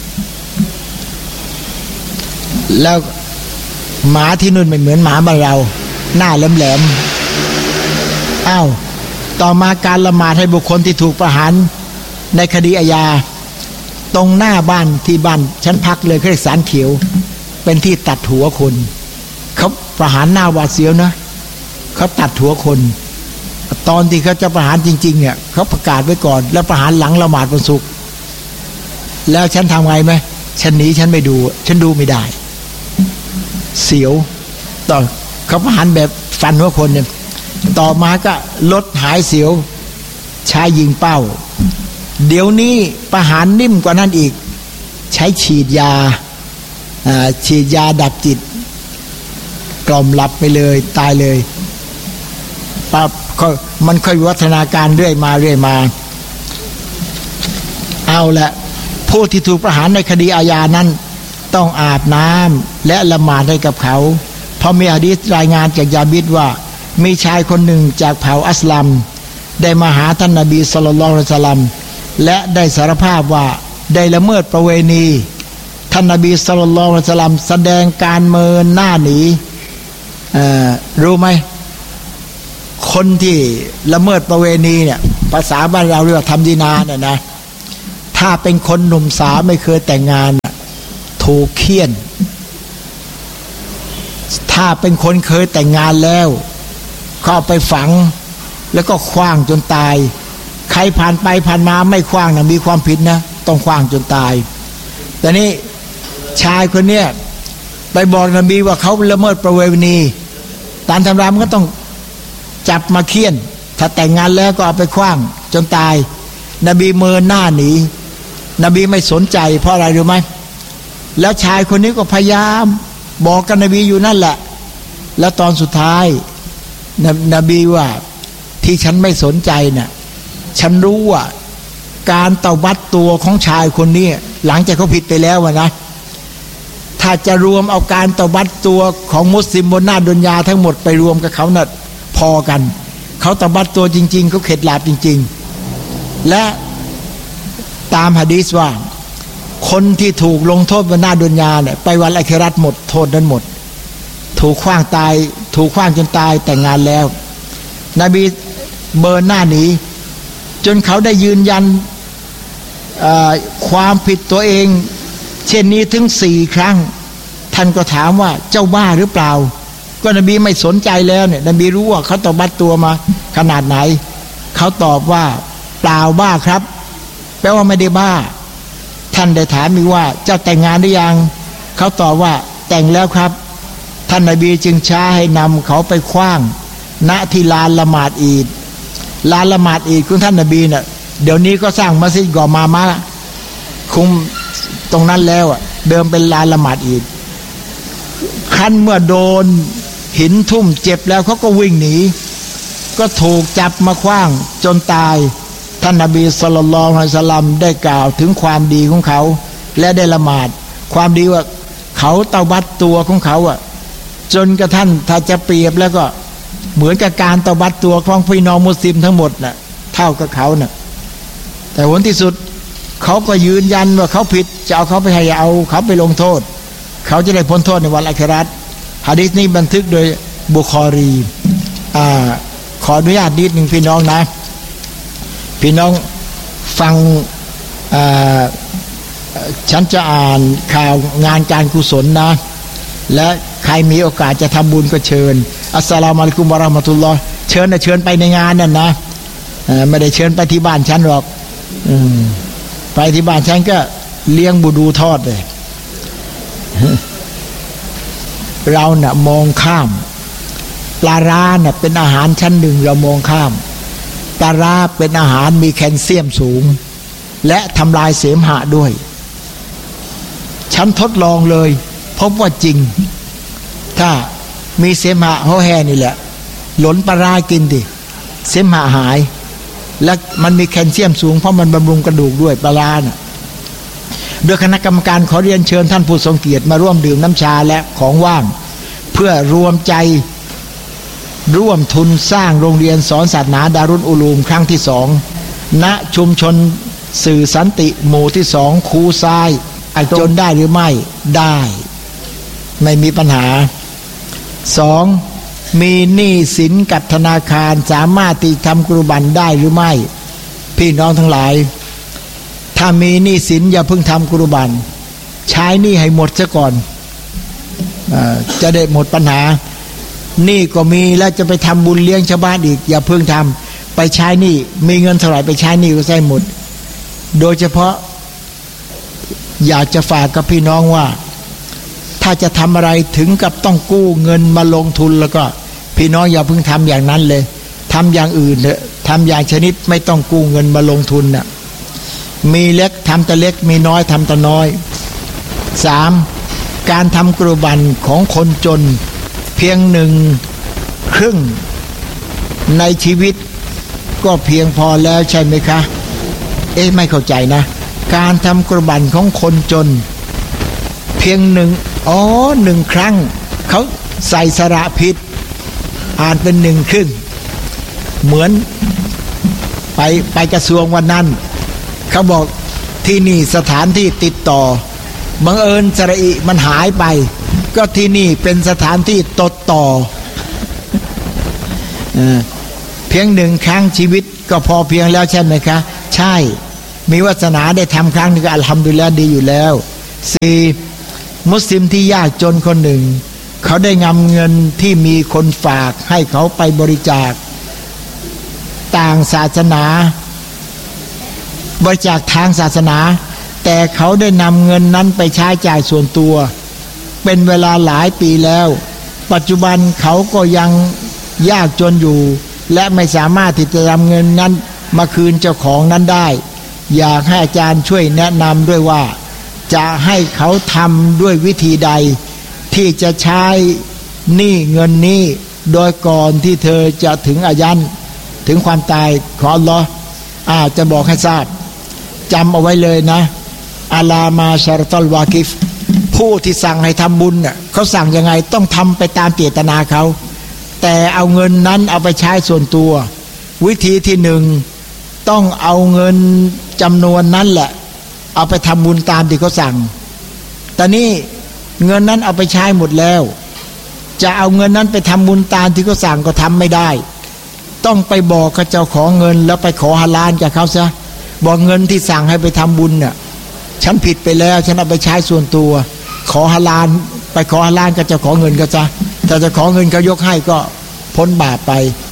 แล้วหมาที่นู่นไม่เหมือนหมาบ้านเราหน้าแหลมๆอ้าวต่อมาการละหมาดให้บุคคลที่ถูกประหารในคดีอาญาตรงหน้าบ้านที่บ้านฉันพักเลยเขาเรียกศาลเขียวเป็นที่ตัดหัวคนเขาประหารหน้าหวาดเสียวนะเขาตัดหัวคนตอนที่เขาจะประหารจริงๆเนี่ยเขาประกาศไว้ก่อนแล้วประหารหลังละหมาดวันศุกร์แล้วฉันทำไงไหมฉันหนีฉันไม่ดูฉันดูไม่ได้เสียวต่อเขาประหารแบบฟันหัวคนเนี่ยต่อมาก็ลดหายเสียวใช้ยิงเป้าเดี๋ยวนี้ประหารนิ่มกว่านั้นอีกใช้ฉีดยาดับจิตกล่อมหลับไปเลยตายเลยปั๊บมันค่อยวัฒนาการเรื่อยมาเอาละผู้ที่ถูกประหารในคดีอาญานั้นต้องอาบน้ำและละหมาดให้กับเขาเพราะมีหะดีษรายงานจากยาบิดว่ามีชายคนหนึ่งจากเผ่าอัสลัมได้มาหาท่านนบีศ็อลลัลลอฮุอะลัยฮิวะซัลลัมและได้สารภาพว่าได้ละเมิดประเวณีท่านนบีศ็อลลัลลอฮุอะลัยฮิวะซัลลัมแสดงการเมินหน้าหนีรู้ไหมคนที่ละเมิดประเวณีเนี่ยภาษาบ้านเราเรียกว่าทำดีนาเนี่ยนะถ้าเป็นคนหนุ่มสาวไม่เคยแต่งงานถูกเฆี่ยนถ้าเป็นคนเคยแต่งงานแล้วเข้าไปฝังแล้วก็ขว้างจนตายใครผ่านไปผ่านมาไม่ขว้างนะมีความผิดนะต้องขว้างจนตายแต่นี่ชายคนเนี้ยไปบอกนบีว่าเขาละเมิดประเวณีตามธรรมรามันก็ต้องจับมาเฆี่ยนถ้าแต่งงานแล้วก็เอาไปขว้างจนตายนบีเมินหน้าหนีนบีไม่สนใจเพราะอะไรรู้ไหมแล้วชายคนนี้ก็พยายามบอกกับนบีอยู่นั่นแหละแล้วตอนสุดท้ายนบีว่าที่ฉันไม่สนใจน่ะฉันรู้ว่าการเตบัดตัวของชายคนนี้หลังจากเขาผิดไปแล้วนะถ้าจะรวมเอาการเตบัดตัวของมุสลิมบนหน้าดุนยาทั้งหมดไปรวมกับเขาน่ะพอกันเขาเตบัดตัวจริงๆเขาเข็ดหลาบจริงๆและตามหะดีษว่าคนที่ถูกลงโทษบนหน้าดุนยาเนี่ยไปวันอาคิเราะห์หมดโทษนั้นหมดถูกขว้างตายถูกขว้างจนตายแต่งงานแล้วนบีเบิร์นหน้าหนีจนเขาได้ยืนยันความผิดตัวเองเช่นนี้ถึง4 ครั้งท่านก็ถามว่าเจ้าบ้าหรือเปล่าก็นบีไม่สนใจแล้วเนี่ยนบีรู้ว่าเขาตบัดตัวมาขนาดไหนเขาตอบว่าเปล่าบ้าครับแปลว่าไม่ได้บ้าท่านได้ถามอีกว่าเจ้าแต่งงานหรือยังเขาตอบว่าแต่งแล้วครับท่านนบีจึงช้าให้นำเขาไปขว้างณที่ลานละหมาดอีดลานละหมาดอีดของท่านนบีน่ะเดี๋ยวนี้ก็สร้างมัสยิดก่อมาคุมตรงนั้นแล้วเดิมเป็นลานละหมาดอีดขั้นเมื่อโดนหินทุ่มเจ็บแล้วเขาก็วิ่งหนีก็ถูกจับมาขว้างจนตายท่านนบีศ็อลลัลลอฮุอะลัยฮิวะซัลลัมได้กล่าวถึงความดีของเขาและได้ละหมาดความดีว่าเขาเตาบัดตัวของเขาจนกระทั่งถ้าจะเปรียบแล้วก็เหมือนกับการเตาบัดตัวของพี่น้องมุสลิมทั้งหมดน่ะเท่ากับเขาน่ะแต่ผลที่สุดเขาก็ยืนยันว่าเขาผิดจะเอาเขาไปให้เอาเขาไปลงโทษเขาจะได้พ้นโทษในวันอาคิเราะห์หะดีษนี้บันทึกโดยบุคอรีขออนุญาตนิดนึงพี่น้องนะพี่น้องฟังฉันจะอ่านข่าวงานการกุศลนะและใครมีโอกาสจะทำบุญก็เชิญอัสสลามุอะลัยกุมวะเราะห์มะตุลลอฮ์เชิญนะเชิญไปในงานนั่นนะไม่ได้เชิญไปที่บ้านฉันหรอกไปที่บ้านฉันก็เลี้ยงบูดูทอดเลยเราน่ะมองข้ามปลาร้าน่ะเป็นอาหารชั้นหนึ่งเรามองข้ามปลาร้าเป็นอาหารมีแคลเซียมสูงและทำลายเสมหะด้วยฉันทดลองเลยพบว่าจริงถ้ามีเสมหะห่อแห่นี่แหละหลนปลาร้ากินดิเสมหะหายและมันมีแคลเซียมสูงเพราะมันบำรุงกระดูกด้วยปลาร้าน่ะโดยคณะกรรมการขอเรียนเชิญท่านผู้ทรงเกียรติมาร่วมดื่มน้ำชาและของว่างเพื่อรวมใจร่วมทุนสร้างโรงเรียนสอนศาสนาดารุลอุลูมครั้งที่2ณชุมชนสื่อสันติหมู่ที่2คูทรายจนได้หรือไม่ได้ไม่มีปัญหา2มีหนี้สินกับธนาคารสามารถที่ทำกุรบันได้หรือไม่พี่น้องทั้งหลายถ้ามีหนี้สินอย่าเพิ่งทำกุรบันใช้หนี้ให้หมดซะก่อนจะได้หมดปัญหานี่ก็มีแล้วจะไปทำบุญเลี้ยงชาวบ้านอีกอย่าเพิ่งทำไปใช้หนี้มีเงินเท่าไหร่ไปใช้หนี้ก็ใช้หมดโดยเฉพาะอยากจะฝากกับพี่น้องว่าถ้าจะทำอะไรถึงกับต้องกู้เงินมาลงทุนแล้วก็พี่น้องอย่าเพิ่งทำอย่างนั้นเลยทำอย่างอื่นเถอะทำอย่างชนิดไม่ต้องกู้เงินมาลงทุนน่ะมีเล็กทำแต่เล็กมีน้อยทำแต่น้อย 3. การทำกุรบันของคนจนเพียง1/2ในชีวิตก็เพียงพอแล้วใช่ไหมคะไม่เข้าใจนะการทำกุรบันของคนจนเพียง1 ครั้งเขาใส่สระผิดอ่านเป็น1/2เหมือนไปกระทรวงวันนั้นเขาบอกที่นี่สถานที่ติดต่อบังเอิญสระอิมันหายไปก็ที่นี่เป็นสถานที่ตดต่อเพียง1 ครั้งชีวิตก็พอเพียงแล้วใช่ไหมคะใช่มีวาสนาได้ทำครั้งนึงก็อัลฮัมดุลิลละห์ดีอยู่แล้ว4มุสลิมที่ยากจนคนหนึ่งเขาได้นำเงินที่มีคนฝากให้เขาไปบริจาคต่างศาสนาบริจาคทางศาสนาแต่เขาได้นำเงินนั้นไปใช้จ่ายส่วนตัวเป็นเวลาหลายปีแล้วปัจจุบันเขาก็ยังยากจนอยู่และไม่สามารถที่จะนำเงินนั้นมาคืนเจ้าของนั้นได้อยากให้อาจารย์ช่วยแนะนำด้วยว่าจะให้เขาทำด้วยวิธีใดที่จะใช้หนี้เงินนี้โดยก่อนที่เธอจะถึงอายันถึงความตายของอัลลอฮ์จะบอกให้ทราบจำเอาไว้เลยนะอาลามาชารตัลวากิฟผู้ที่สั่งให้ทำบุญเนี่ยเขาสั่งยังไงต้องทำไปตามเจตนาเขาแต่เอาเงินนั้นเอาไปใช้ส่วนตัววิธีที่หนึ่งต้องเอาเงินจำนวนนั้นแหละเอาไปทำบุญตามที่เขาสั่งแต่นี่เงินนั้นเอาไปใช้หมดแล้วจะเอาเงินนั้นไปทำบุญตามที่เขาสั่งก็ทำไม่ได้ต้องไปบอกกับเจ้าของเงินแล้วไปขอฮาลาลจากเขาซะบอกเงินที่สั่งให้ไปทำบุญเนี่ยฉันผิดไปแล้วฉันเอาไปใช้ส่วนตัวขอฮาลาลไปขอฮาลาลกับเจ้าของเงินก็ซะแต่เจ้าของเงินเขายกให้ก็พ้นบาปไป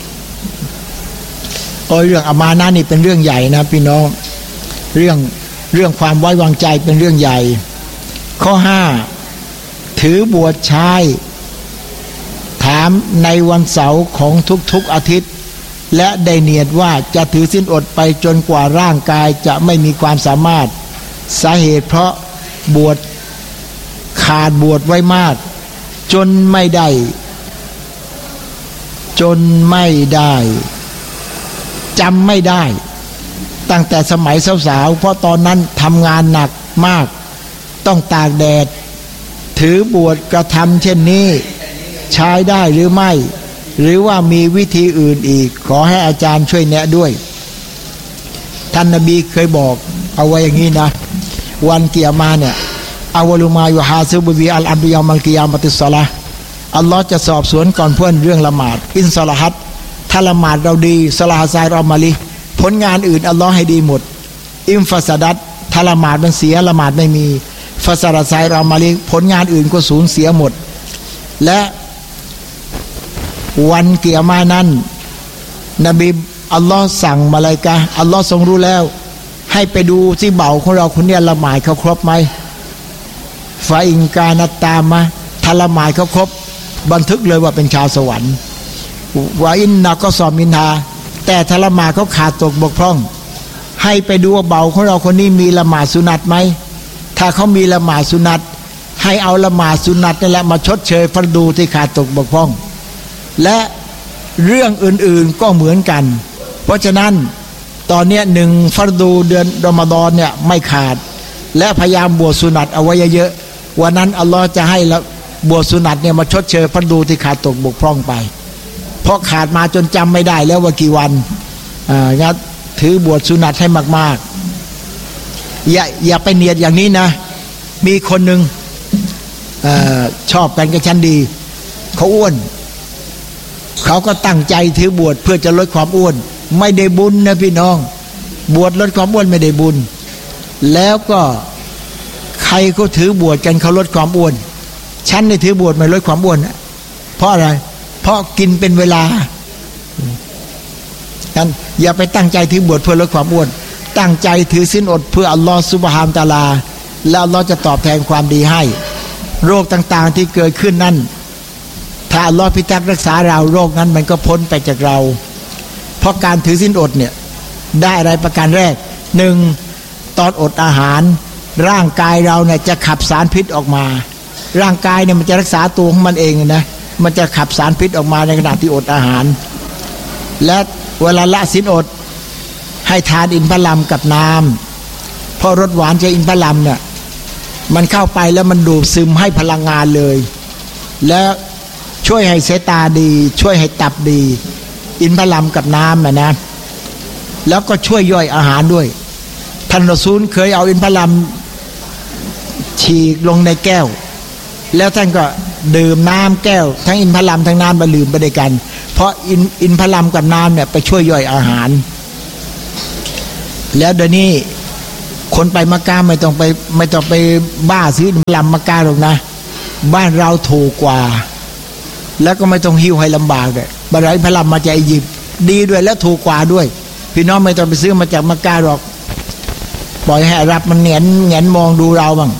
เรื่องอามานะห์นี่เป็นเรื่องใหญ่นะพี่น้องเรื่องความไว้วางใจเป็นเรื่องใหญ่ข้อ5ถือบวชชายถามในวันเสาร์ของทุกๆอาทิตย์และได้เนียดว่าจะถือศีลอดไปจนกว่าร่างกายจะไม่มีความสามารถสาเหตุเพราะบวชขาดบวชไว้มากจนไม่ได้จำไม่ได้ตั้งแต่สมัยสาวๆเพราะตอนนั้นทำงานหนักมากต้องตากแดดถือบวชกระทำเช่นนี้ใช้ได้หรือไม่หรือว่ามีวิธีอื่นอีกขอให้อาจารย์ช่วยแนะด้วยท่านนบีเคยบอกเอาไว้อย่างนี้นะวันกิยามะห์เนี่ยอาวลุมายุฮาซิบุบิอัลอับดุยามัลกิยามัติสซอลาห์อัลลอฮ์จะสอบสวนก่อนเพื่อนเรื่องละหมาดอินซอลาฮัตถ้าละหมาดเราดีสลาฮะไซรอมาลีผลงานอื่นอัลลอฮ์ให้ดีหมดอิมฟัสดัตถ้าละหมาดมันเสียละหมาดไม่มีฟัสรไซรอมาลีผลงานอื่นก็สูญเสียหมดและวันกิยามะห์นั้นนบีอัลลอฮ์สั่งมาลาอิกะฮ์อัลลอฮ์ทรงรู้แล้วให้ไปดูที่เบาของเราคนนี้ละหมาดเขาครบไหมฟาอิงกานัตตามะถ้าละหมาดเขาครบบันทึกเลยว่าเป็นชาวสวรรค์วาอินนาก็สอมินฮาแต่ถ้าละหมาดเขาขาดตกบกพร่องให้ไปดูว่าเบาของเราคนนี้มีละหมาดสุนัตไหมถ้าเขามีละหมาดสุนัตให้เอาละหมาดสุนัตนั่นแหละมาชดเชยฟัรดูที่ขาดตกบกพร่องและเรื่องอื่นๆก็เหมือนกันเพราะฉะนั้นตอนนี้1ฟัรดูเดือนรอมฎอนเนี่ยไม่ขาดและพยายามบวชสุนัตเอาไว้เยอะๆวันนั้นอัลลอฮ์จะให้บวชสุนัตเนี่ยมาชดเชยฟัรดูที่ขาดตกบกพร่องไปเพราะขาดมาจนจำไม่ได้แล้วว่ากี่วันงั้นถือบวชสุนัตให้มากๆอย่าไปเนียดอย่างนี้นะมีคนหนึ่งชอบกันกับฉันดีเขาอ้วนเขาก็ตั้งใจถือบวชเพื่อจะลดความอ้วนไม่ได้บุญนะพี่น้องบวชลดความอ้วนไม่ได้บุญแล้วก็ใครก็ถือบวชกันเขาลดความอ้วนฉันได้ถือบวชไม่ลดความอ้วนเพราะอะไรเพราะกินเป็นเวลางั้นอย่าไปตั้งใจถือบวชเพื่อลดความอ้วนตั้งใจถือศีลอดเพื่ออัลลอฮฺซุบฮานะฮูวะตะอาลาแล้วอัลลอฮฺจะตอบแทนความดีให้โรคต่างๆที่เกิดขึ้นนั้นถ้าอัลลอฮฺพิทักษ์รักษาเราโรคนั้นมันก็พ้นไปจากเราเพราะการถือศีลอดเนี่ยได้อะไรประการแรก1ตอนอดอาหารร่างกายเราเนี่ยจะขับสารพิษออกมาร่างกายเนี่ยมันจะรักษาตัวของมันเองนะมันจะขับสารพิษออกมาในขณะที่อดอาหารและเวลาละศีลอดให้ทานอินทผลัมกับน้ำเพราะรสหวานจากอินทผลัมเนี่ยมันเข้าไปแล้วมันดูดซึมให้พลังงานเลยแล้วช่วยให้สายตาดีช่วยให้ตับดีอินทผลัมกับน้ำนะแล้วก็ช่วยย่อยอาหารด้วยท่านรอซูลเคยเอาอินทผลัมฉีกลงในแก้วแล้วท่านก็ดื่มน้ำแก้วทั้งอินทผลัมทั้งน้ำมาดื่มไปด้วยกันเพราะอินทผลัมกับน้ำเนี่ยไปช่วยย่อยอาหารแล้วเดี๋ยวนี้คนไปมักกะไม่ต้องไปบ้าซื้อลำมักกะหรอกนะบ้านเราถูกกว่าแล้วก็ไม่ต้องหิ้วให้ลำบากเลยบรรยายพลัมมาจากอียิปต์ดีด้วยและถูกกว่าด้วยพี่น้องไม่ต้องไปซื้อมาจากมักกะหรอกปล่อยให้อาหรับมันแงนมองดูเราบ้าง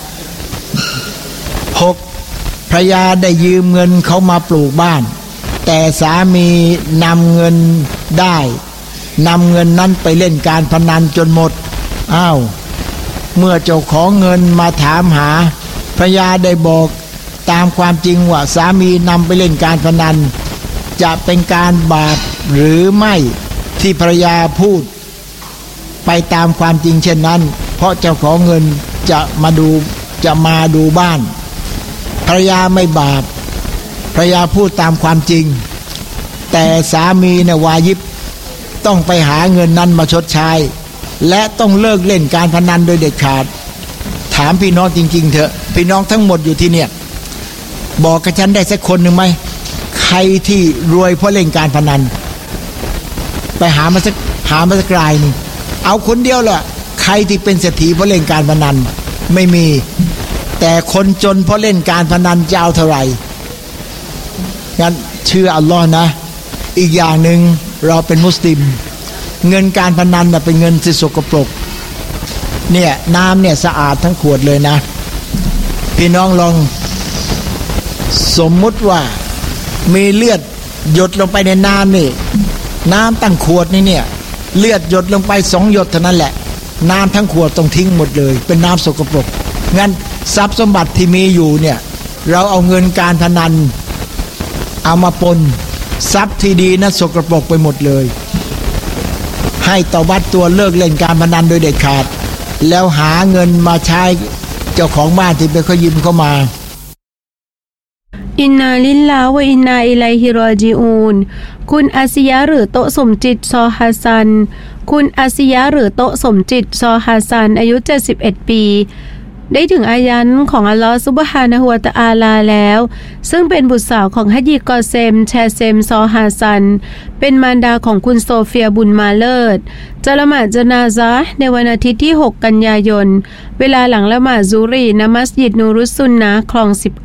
6ภรรยาได้ยืมเงินเขามาปลูกบ้านแต่สามีนำเงินนั้นไปเล่นการพนันจนหมดอ้าวเมื่อเจ้าของเงินมาถามหาภรรยาได้บอกตามความจริงว่าสามีนำไปเล่นการพนันจะเป็นการบาปหรือไม่ที่ภรรยาพูดไปตามความจริงเช่นนั้นเพราะเจ้าของเงินจะมาดูบ้านภรรยาไม่บาปภรรยาพูดตามความจริงแต่สามีเนี่ยวาญิบต้องไปหาเงินนั้นมาชดใช้และต้องเลิกเล่นการพนันโดยเด็ดขาดถามพี่น้องจริงๆเถอะพี่น้องทั้งหมดอยู่ที่เนี่ยบอกกับฉันได้สักคนหนึ่งไหมใครที่รวยเพราะเล่นการพนันไปหามาสักรายนึงเอาคนเดียวแหละใครที่เป็นเศรษฐีเพราะเล่นการพนันไม่มีแต่คนจนเพราะเล่นการพนันจะเอาเท่าไหร่งั้นเชื่ออัลลอฮ์นะอีกอย่างหนึ่งเราเป็นมุสลิมเงินการพนันน่ะเป็นเงินที่สกปรกเนี่ยน้ำเนี่ยสะอาดทั้งขวดเลยนะพี่น้องลองสมมุติว่ามีเลือดหยดลงไปในน้ำนี่น้ำตั้งขวดนี่เนี่ยเลือดหยดลงไป2 หยดเท่านั้นแหละน้ำทั้งขวดต้องทิ้งหมดเลยเป็นน้ำสกปรกงั้นทรัพย์สมบัติที่มีอยู่เนี่ยเราเอาเงินการพนันเอามาปนทรัพย์ที่ดีนั้นสกปรกไปหมดเลยให้ตวัดตัวเลิกเล่นการพนันโดยเด็ดขาดแล้วหาเงินมาใช้เจ้าของบ้านที่ไปเขายืมเข้ามาอินนาลิลลาฮ์วะอินนาอิลัยฮิรอญิอูนคุณอาซิยะหรือโตสมจิตซอฮัสซันคุณอาซิยะหรือโตสมจิตซอฮัสซันอายุ71 ปีได้ถึงอายันของอัลลอฮฺซุบฮานะฮูวะตะอาลาแล้วซึ่งเป็นบุตรสาวของฮัจญีกอเซมแชเซมซอฮาซันเป็นมารดาของคุณโซเฟียบุญมาเลิศจะละหมาดญะนาซะห์ในวันอาทิตย์ที่6 กันยายนเวลาหลังละหมาดซุฮรีณมัสยิดนูรุสซุนนะห์คลอง19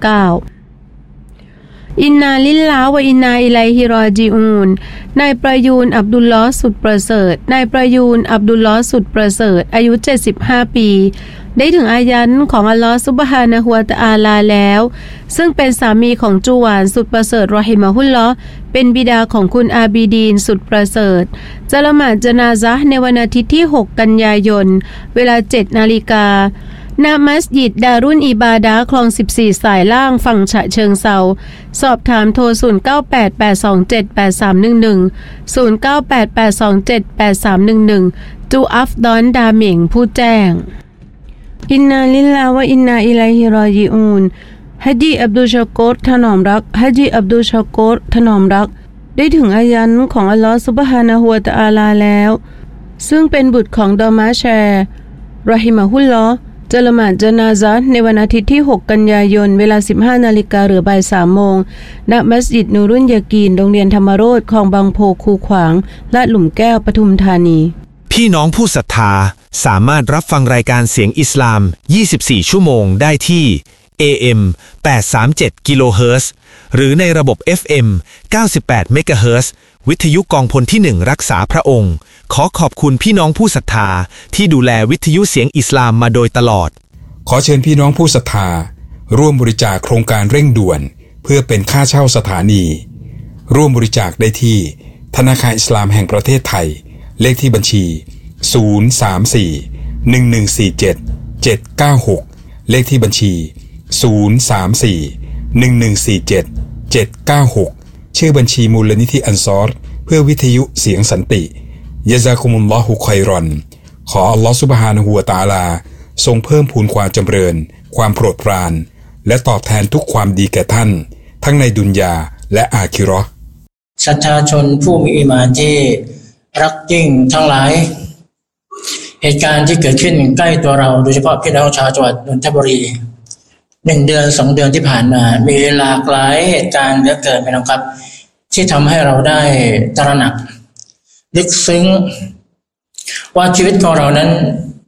อินนาลิลลาฮ์วะอินนาอิลัยฮิรอญิอูนนายประยูนอับดุลลอฮ์สุดประเสริฐนายประยูนอับดุลลอฮ์สุดประเสริฐอายุ75 ปีได้ถึงอายันของอัลลอฮ์ซุบฮานะฮูวะตะอาลาแล้วซึ่งเป็นสามีของจูหวานสุดประเสริฐรอฮิมะฮุลลอฮ์เป็นบิดาของคุณอาบีดีนสุดประเสริฐจะละหมาดญะนาซะห์ในวันอาทิตย์ที่6 กันยายนเวลา 7 นาฬิกาณมัสยิดดารุนอิบาดะห์คลอง14สายล่างฝั่งฉะเชิงเทราสอบถามโทร0988278311 0988278311จูอัฟดอนดาเหม่งผู้แจ้งอินนาลิลลาฮ์วะอินนาอิลัยฮิรอญิอูนฮัจญีอับดุลชะกูรถนอมรักฮัจญีอับดุลชะกูรถนอมรักได้ถึงอายันของอัลลอฮฺซุบฮานะฮูวะตะอาลาแล้วซึ่งเป็นบุตรของดอมาแชร์รอฮิมะฮุลลอฮ์จะละหมาดญะนาซะห์ในวันอาทิตย์ที่6 กันยายนเวลา 15 นาฬิกาหรือบ่าย 3 โมงณมัสยิดนูรุนยากีนโรงเรียนธรรมโรสคลองบางโพคูขวางลาดหลุมแก้วปทุมธานีพี่น้องผู้ศรัทธาสามารถรับฟังรายการเสียงอิสลาม24 ชั่วโมงได้ที่ AM 837 กิโลเฮิรตซ์หรือในระบบ FM 98 เมกะเฮิรตซ์วิทยุกองพลที่1รักษาพระองค์ขอขอบคุณพี่น้องผู้ศรัทธาที่ดูแลวิทยุเสียงอิสลามมาโดยตลอดขอเชิญพี่น้องผู้ศรัทธาร่วมบริจาคโครงการเร่งด่วนเพื่อเป็นค่าเช่าสถานีร่วมบริจาคได้ที่ธนาคารอิสลามแห่งประเทศไทยเลขที่บัญชี034-1147-796เลขที่บัญชี034-1147-796ชื่อบัญชีมูลนิธิอันซอรเพื่อวิทยุเสียงสันติยะซากุมุลลอฮุค็อยรอนขออัลลอฮฺซุบฮานะฮูวะตะอาลาทรงเพิ่มพูนความจำเริญความโปรดปรานและตอบแทนทุกความดีแก่ท่านทั้งในดุนยาและอาคิเราะห์ศรัทธาชนผู้มีอีหม่านที่รักยิ่งทั้งหลายเหตุการณ์ที่เกิดขึ้นใกล้ตัวเราโดยเฉพาะพี่น้องชาวจังหวัดนนทบุรี1 เดือน 2 เดือนที่ผ่านมามีหลากหลายเหตุการณ์เหลือเกินพี่น้องครับที่ทำให้เราได้ตระหนักลึกซึ้งว่าชีวิตของเรานั้น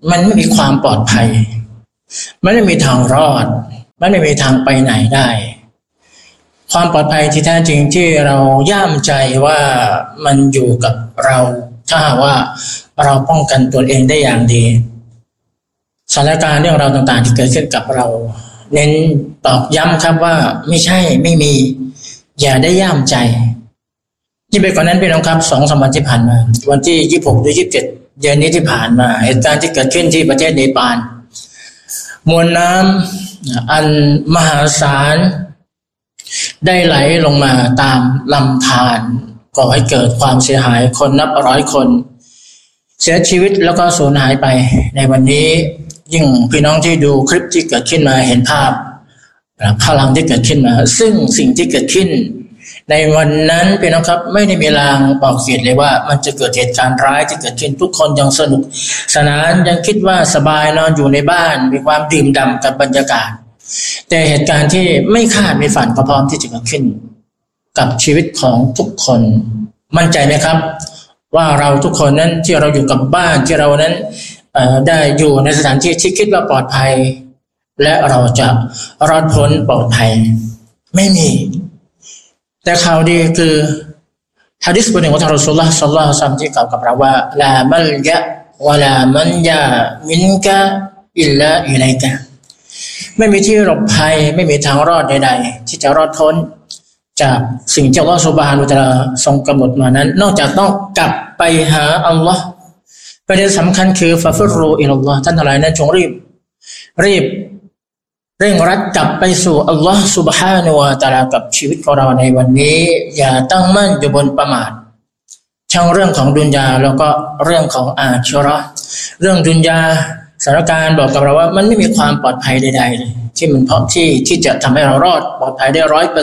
มันไม่มีความปลอดภัยมันไม่มีทางรอดมันไม่มีทางไปไหนได้ความปลอดภัยที่แท้จริงที่เราย่ามใจว่ามันอยู่กับเราถ้าหากว่าเราป้องกันตัวเองได้อย่างดีสถานการณ์เรื่องราวต่างๆที่เกิดขึ้นกับเราเน้นตอกย้ำครับว่าไม่ใช่ไม่มีอย่าได้ย่ามใจที่ไปก่อนนั้นพี่น้องครับ2-3 วันที่ผ่านมาวันที่26 หรือ 27เดือนนี้ที่ผ่านมาเหตุการณ์ที่เกิดขึ้นที่ประเทศเนปาลมวลน้ำอันมหาศาลได้ไหลลงมาตามลำธารก่อให้เกิดความเสียหายคนนับร้อยคนเสียชีวิตแล้วก็สูญหายไปในวันนี้ยิ่งพี่น้องที่ดูคลิปที่เกิดขึ้นมาเห็นภาพพลังที่เกิดขึ้นมาซึ่งสิ่งที่เกิดขึ้นในวันนั้นพี่น้องครับไม่ได้มีลางบอกเหตุเลยว่ามันจะเกิดเหตุการณ์ร้ายที่เกิดขึ้นทุกคนยังสนุกสนานยังคิดว่าสบายนอนอยู่ในบ้านมีความดื่มด่ำกับบรรยากาศแต่เหตุการณ์ที่ไม่คาดไม่ฝันก็พร้อมที่จะเกิดขึ้นกับชีวิตของทุกคนมั่นใจไหมครับว่าเราทุกคนนั้นที่เราอยู่กับบ้านที่เรานั้นได้อยู่ในสถานที่ที่คิดว่าปลอดภัยและเราจะรอดพ้นปลอดภัยไม่มีแต่ข่าวดีคือหะดีษบทหนึ่งของท่านรอซูลุลลอฮ์ ศ็อลลัลลอฮุอะลัยฮิวะซัลลัมที่กล่าวกับเราว่าลามัลยะวะลามันยามินกะอิลลาอิลัยกะไม่มีที่หลบภัยไม่มีทางรอดใดๆที่จะรอดพ้นจากสิ่งที่อัลเลาะห์ซุบฮานะฮูวะตะอาลาทรงกำหนดมานั้นนอกจากต้องกลับไปหาอัลเลาะห์ประเด็นสำคัญคือฟะฟิรรูอิลัลลอฮ์ท่านทั้งหลายนั้นจงรีบเร่งรัดกลับไปสู่อัลลอฮ์ซุบฮานะฮูวะตะอาลากับชีวิตของเราในวันนี้อย่าตั้งมั่นอยู่บนประมาททั้งเรื่องของดุนยาแล้วก็เรื่องของอาคิเราะห์เรื่องดุนยาสถานการณ์บอกกับเราว่ามันไม่มีความปลอดภัยใดๆเลยที่มันพร้อมที่จะทำให้เรารอดปลอดภัยได้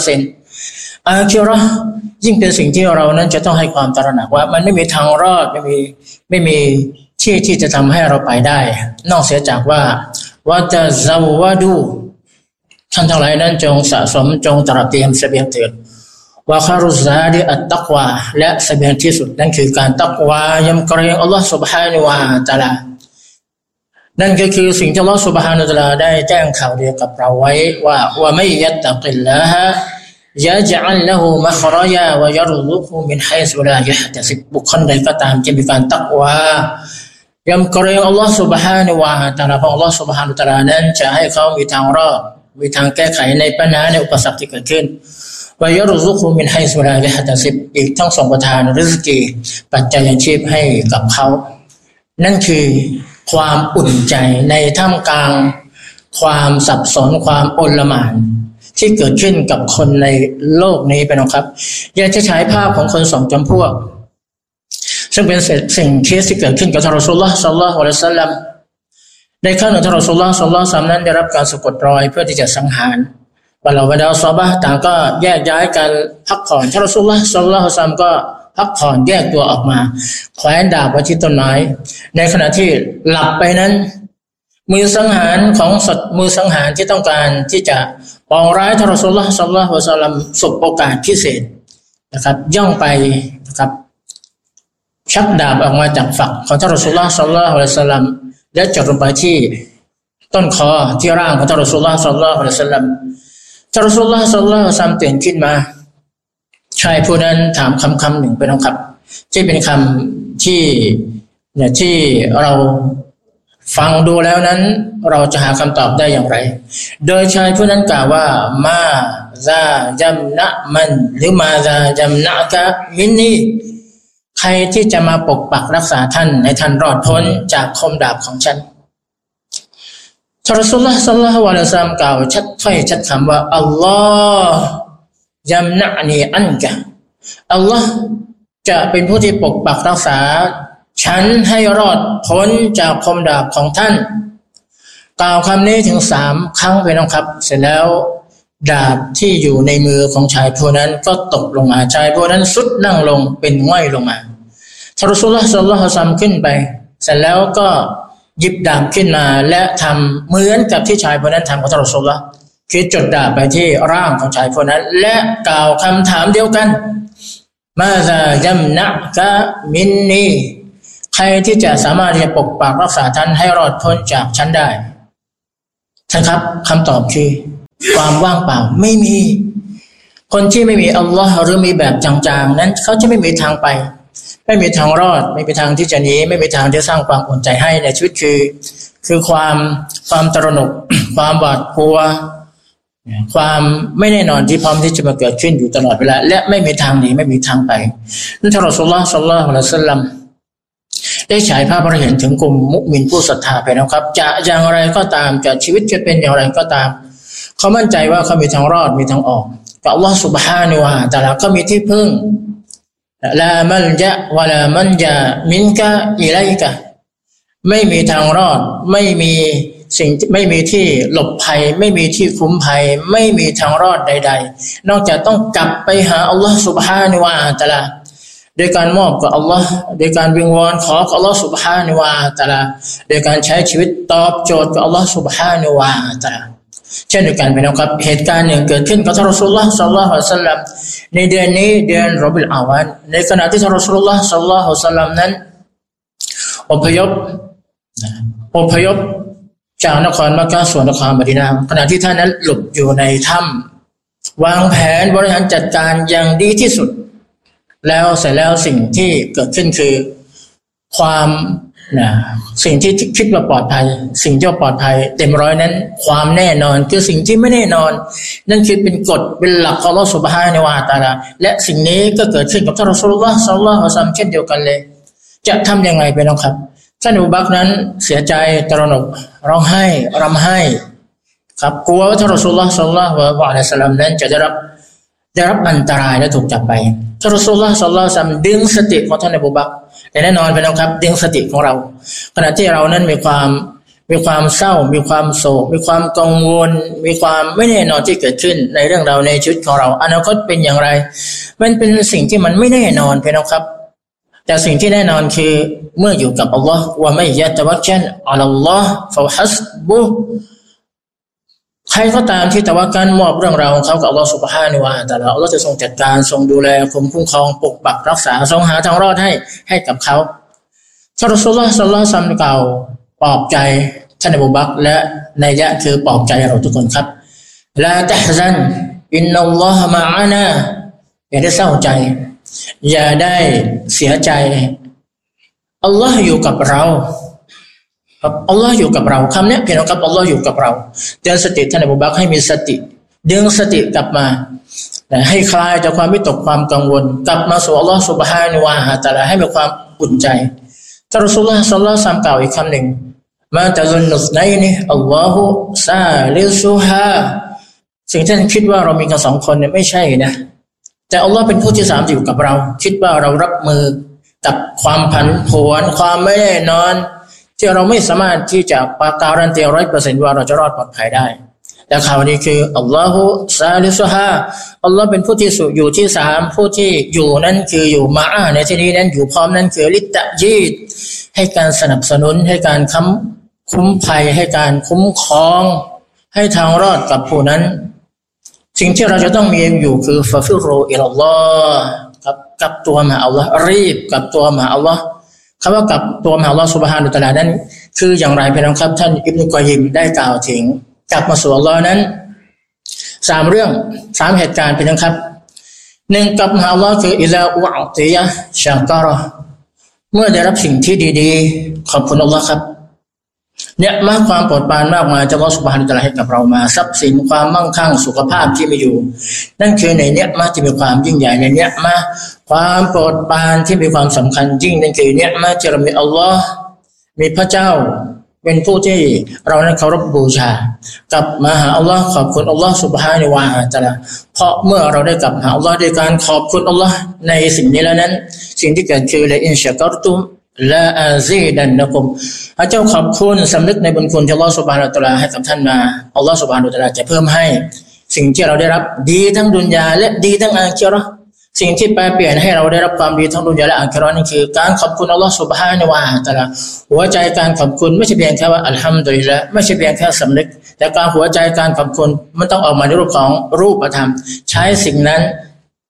100% อาคิเราะห์ยิ่งเป็นสิ่งที่เรานั้นจะต้องให้ความตระหนักว่ามันไม่มีทางรอดไม่มีที่จะทำให้เราไปได้นอกเสียจากว่าวะตะซาวะดูท่านทั้งหลายนั้นจงสะสมจงตระเตรียมเสบียงเถิดวะคารุซาดิอัตตักวาและเสบียงที่สุดนั่นคือการตักวายำเกรงอัลลอฮฺซุบฮานะฮูวะตะอาลานั่นก็คือสิ่งที่อัลลอฮฺซุบฮานะฮูวะตะอาลาได้แจ้งข่าวเดียวกับเราไว้ว่าวะมัยยัตตักิลลาฮะยะจัลละฮูมัคเราะยะวะยัรซุกฮูมินไฮซุลายะฮ์ตะซิบบุคคลใดก็ตามที่มีการตักวายำเกรงอัลลอฮฺซุบฮานะฮูวะตะอาลาเพราะอัลลอฮฺซุบฮานะฮูวะตะอาลานั้นจะให้เขามีทางรอดมีทางแก้ไขในปัญหาในอุปสรรคที่เกิดขึ้นวะยัรซุกฮูมินไฮซุลายะฮ์ตะซิบอีกทั้งส่งประทานริสกีปัจจัยยังชีพให้กับเขานั่นคือความอุ่นใจในท่ามกลางความสับสนความโอลหม่านที่เกิดขึ้นกับคนในโลกนี้ไปนะครับอยากจะฉายภาพของคนสองจำพวกซึ่งเป็นสิ่งที่เกิดขึ้นกับท่านรอซูลุลลอฮ์ ศ็อลลัลลอฮุอะลัยฮิวะซัลลัมในครั้งหนึ่งท่านรอซูลุลลอฮ์ ศ็อลลัลลอฮุอะลัยฮิวะซัลลัมนั้นได้รับการสะกดรอยเพื่อที่จะสังหารบรรดาซอฮาบะห์ต่างก็แยกย้ายกันพักผ่อนท่านรอซูลุลลอฮ์ ศ็อลลัลลอฮุอะลัยฮิวะซัลลัมก็พักผ่อนแยกตัวออกมาแขวนดาบไว้ที่ต้นไม้ในขณะที่หลับไปนั้นมือสังหารของมือสังหารที่ต้องการที่จะปองร้ายท่านรอซูลุลลอฮ์ ศ็อลลัลลอฮุอะลัยฮิวะซัลลัมสบโอกาสพิเศษนะครับย่องไปนะครับชักดาบออกมาจากฝักของท่านรอซูลุลลอฮ์ ศ็อลลัลลอฮุอะลัยฮิวะซัลลัมและจดลงไปที่ต้นคอที่ร่างของท่านรอซูลุลลอฮ์ ศ็อลลัลลอฮุอะลัยฮิวะซัลลัมท่านรอซูลุลลอฮ์ ศ็อลลัลลอฮุอะลัยฮิวะซัลลัมตื่นขึ้นมาชายผู้นั้นถามคำหนึ่งไปนะครับที่เป็นคำที่เราฟังดูแล้วนั้นเราจะหาคำตอบได้อย่างไรโดยชายผู้นั้นกล่าวว่ามาซาจัมนะมันหรือมาซาจัมนะกะมินนีใครที่จะมาปกปักรักษาท่านให้ท่านรอดพ้นจากคมดาบของฉันท่านรอซูลุลลอฮ์ ศ็อลลัลลอฮุอะลัยฮิวะซัลลัมกล่าวชัดถ้อยชัดคำว่าอัลลอฮ์ยัมนะนีอันกะอัลลอฮ์จะเป็นผู้ที่ปกปักรักษาฉันให้รอดพ้นจากคมดาบของท่านกล่าวคำนี้ถึง3 ครั้งไปนะครับเสร็จแล้วดาบที่อยู่ในมือของชายผู้นั้นก็ตกลงมาชายผู้นั้นสุดนั่งลงเป็นง่อยลงมาท่านรอซูลุลลอฮ์ ศ็อลลัลลอฮุอะลัยฮิวะซัลลัมขึ้นไปเสร็จแล้วก็หยิบดาบขึ้นมาและทำเหมือนกับที่ชายผู้นั้นทำกับท่านรอซูลุลลอฮ์คือจดดาบไปที่ร่างของชายผู้นั้นและกล่าวคำถามเดียวกันมาซาจัมนะกะมินนีใครที่จะสามารถที่จะปกปักรักษาท่านให้รอดพ้นจากฉันได้ท่านครับคำตอบคือความว่างเปล่าไม่มีคนที่ไม่มีอัลลอฮ์หรือมีแบบจางๆนั้นเขาจะไม่มีทางไปไม่มีทางรอดไม่มีทางที่จะหนีไม่มีทางที่สร้างความอุ่นใจให้ในชีวิตคือความตระหนก ความหวาดกลัวความไม่แน่นอนที่พร้อมที่จะมาเกิดขึ้นอยู่ตลอดเวลาและไม่มีทางหนีไม่มีทางไปนั่นท่านรอซูลุลลอฮ์ ศ็อลลัลลอฮุอะลัยฮิวะซัลลัมได้ฉายภาพให้เห็นถึงกลุ่มมุมินผู้ศรัทธาไปนะครับจะอย่างไรก็ตามจะชีวิตจะเป็นอย่างไรก็ตามเขามั่นใจว่าเขามีทางรอดมีทางออกกับอัลลอฮ์ซุบฮานะฮูวะตะอาลาก็มีที่พึ่งลามัลญะวะลามันญะมินกะอิลัยกะไม่มีทางรอดไม่มีไม่มีที่หลบภัยไม่มีที่คุ้มภัยไม่มีทางรอดใดๆนอกจากต้องกลับไปหาอัลลอฮ์ซุบฮานะฮูวะตะอาลาโดยการมอบกับอัลลอฮ์โดยการวิงวอนขอกับอัลลอฮ์ซุบฮานะฮูวะตะอาลาโดยการใช้ชีวิตตอบโจทย์กับอัลลอฮ์ซุบฮานะฮูวะตะอาลาเช่นเดียวกันพี่น้องครับเหตุการณ์หนึ่งเกิดขึ้นกับท่านรอซูลุลลอฮ์ ศ็อลลัลลอฮุอะลัยฮิวะซัลลัมในเดือนนี้เดือนรอบิอุลอาวัลในขณะที่ท่านรอซูลุลลอฮ์ ศ็อลลัลลอฮุอะลัยฮิวะซัลลัมนั้นอพยพจากนครมักกะฮ์สู่นครมะดีนะห์ขณะที่ท่านนั้นหลบอยู่ในถ้ำวางแผนบริหารจัดการอย่างดีที่สุดแล้วเสร็จแล้วสิ่งที่เกิดขึ้นคือสิ่งที่คิดว่าปลอดภัยสิ่งที่ปลอดภัยเต็มร้อยนั้นความแน่นอนคือสิ่งที่ไม่แน่นอนนั่นคือเป็นกฎเป็นหลักของอัลเลาะห์ซุบฮานะฮูวะตะอาลาและสิ่งนี้ก็เกิดขึ้นกับท่านรอซูลุลลอฮ์ ศ็อลลัลลอฮุอะลัยฮิวะซัลลัมเช่นเดียวกันเลยจะทำยังไงไปน้องครับท่านอบูบักรนั้นเสียใจตระหนกร้องไห้รำไห้ครับกลัวว่าท่านรอซูลุลลอฮ์ ศ็อลลัลลอฮุอะลัยฮิวะซัลลัมนั้นจะได้รับอันตรายและถูกจับไปท่านรอซูลุลลอฮ์ ศ็อลลัลลอฮุอะลัยฮิวะซัลลัมดึงสติของท่านอบูบักรแต่แน่นอนไปน้องครับดึงสติของเราขณะที่เรานั้นมีความเศร้ามีความโศกมีความกังวลมีความไม่แน่นอนที่เกิดขึ้นในเรื่องราวในชีวิตของเราอนาคตเป็นอย่างไรมันเป็นสิ่งที่มันไม่แน่นอนไปน้องครับแต่สิ่งที่แน่นอนคือเมื่ออยู่กับอัลลอฮ์ว่าไม่ยะตะวักกัลอะลัลลอฮ์ฟะฮัสบุใครก็ตามที่ตะวักกัลมอบเรื่องราวของเขากับอัลลอฮ์ซุบฮานะฮูวะตะอาลาอัลลอฮ์จะทรงจัดการทรงดูแลคุ้มครองปกปักรักษาทรงหาทางรอดให้กับเขาท่านรอซูลุลลอฮ์ ศ็อลลัลลอฮุอะลัยฮิวะซัลลัมกล่าวปลอบใจท่านอบูบักรและนัยยะคือปลอบใจเราทุกคนครับลาตะฮซันอินนัลลอฮะมะอานาอย่าได้เศร้าใจอย่าได้เสียใจอัลลอฮ์อยู่กับเราครับอัลลอฮ์อยู่กับเราคำนี้พี่น้องครับอัลลอฮ์อยู่กับเราเตือนสติท่านอบูบักรให้มีสติดึงสติกลับมาให้คลายจากความวิตกความกังวลกลับมาสู่อัลลอฮ์ซุบฮานะฮูวะตะอาลาให้มีความอุ่นใจท่านรอซูลุลลอฮ์ ศ็อลลัลลอฮุอะลัยฮิวะซัลลัมกล่าวอีกคำหนึ่งมาตะซุนนุสไนนีอัลลอฮุซาลิซุฮาสิ่งที่ท่านคิดว่าเรามีกันสองคนเนี่ยไม่ใช่นะแต่อัลลอฮ์เป็นผู้ที่สามอยู่กับเราคิดว่าเรารับมือกับความผันผวนความไม่แน่นอนที่เราไม่สามารถที่จะการันตี 100% ว่าเราจะรอดปลอดภัยได้แต่ข่าวนี้คืออัลลอฮุซาลิซุฮาอัลลอฮ์เป็นผู้ที่อยู่ที่สามผู้ที่อยู่นั้นคืออยู่มะอาในที่นี้นั้นอยู่พร้อมนั้นคือลิตะยีดให้การสนับสนุนให้การคุ้มภัยให้การคุ้มครองให้ทางรอดกับผู้นั้นสิ่งที่เราจะต้องมีอยู่คือฟะฟิรูอิลัลลอฮ์กับตัวมาอัลลอฮ์รีบกับตัวมาอัลลอฮ์คำว่ากับตัวมาอัลลอฮ์ซุบฮานะฮูวะตะอาลานั้นคืออย่างไรพี่น้องครับท่านอิบนุกอยยิมได้กล่าวถึงกลับมาสู่อัลลอฮ์นั้น3เรื่อง3เหตุการณ์พี่น้องครับ1กลับมาอัลลอฮ์คืออิซาอุอติยะชักรอเมื่อได้รับสิ่งที่ดีๆขอบคุณอัลลอฮ์ครับเนี่ยมาความโปรดปรานมากมายจากอัลลอฮ์ซุบฮานะฮูวะตะอาลาให้กับเรามาทรัพย์สินความมั่งคั่งสุขภาพที่มีอยู่นั่นคือในเนี่ยมาที่มีความยิ่งใหญ่ในเนี่ยมาความโปรดปรานที่มีความสำคัญยิ่งนั่นคือเนี่ยมาที่เรามีอัลลอฮ์มีพระเจ้าเป็นผู้ที่เรานั้นเคารพบูชากลับมาหาอัลลอฮ์ขอบคุณอัลลอฮ์ซุบฮานะฮูวะตะอาลาเพราะเมื่อเราได้กลับหาอัลลอฮ์ด้วยการขอบคุณอัลลอฮ์ในสิ่งนี้แล้วนั้นสิ่งที่เกิดคือละอินชะกอรตุมละอาซีดันนะกุมพระเจ้าขอบคุณสำนึกในบุญคุณที่อัลลอฮฺซุบฮานะฮูวะตะอาลาให้กับท่านมาอัลลอฮฺซุบฮานะฮูวะตะอาลาจะเพิ่มให้สิ่งที่เราได้รับดีทั้งดุนยาและดีทั้งอาคิเราะห์สิ่งที่แปลเปลี่ยนให้เราได้รับความดีทั้งดุนยาและอาคิเราะห์นั่นคือการขอบคุณอัลลอฮฺซุบฮานะฮูวะตะอาลาหัวใจการขอบคุณไม่ใช่เพียงแค่ว่าอัลฮัมดุลิลละห์ไม่ใช่เพียงแค่สำนึกแต่การหัวใจการขอบคุณมันต้องออกมาในรูปของรูปธรรมใช้สิ่งนั้น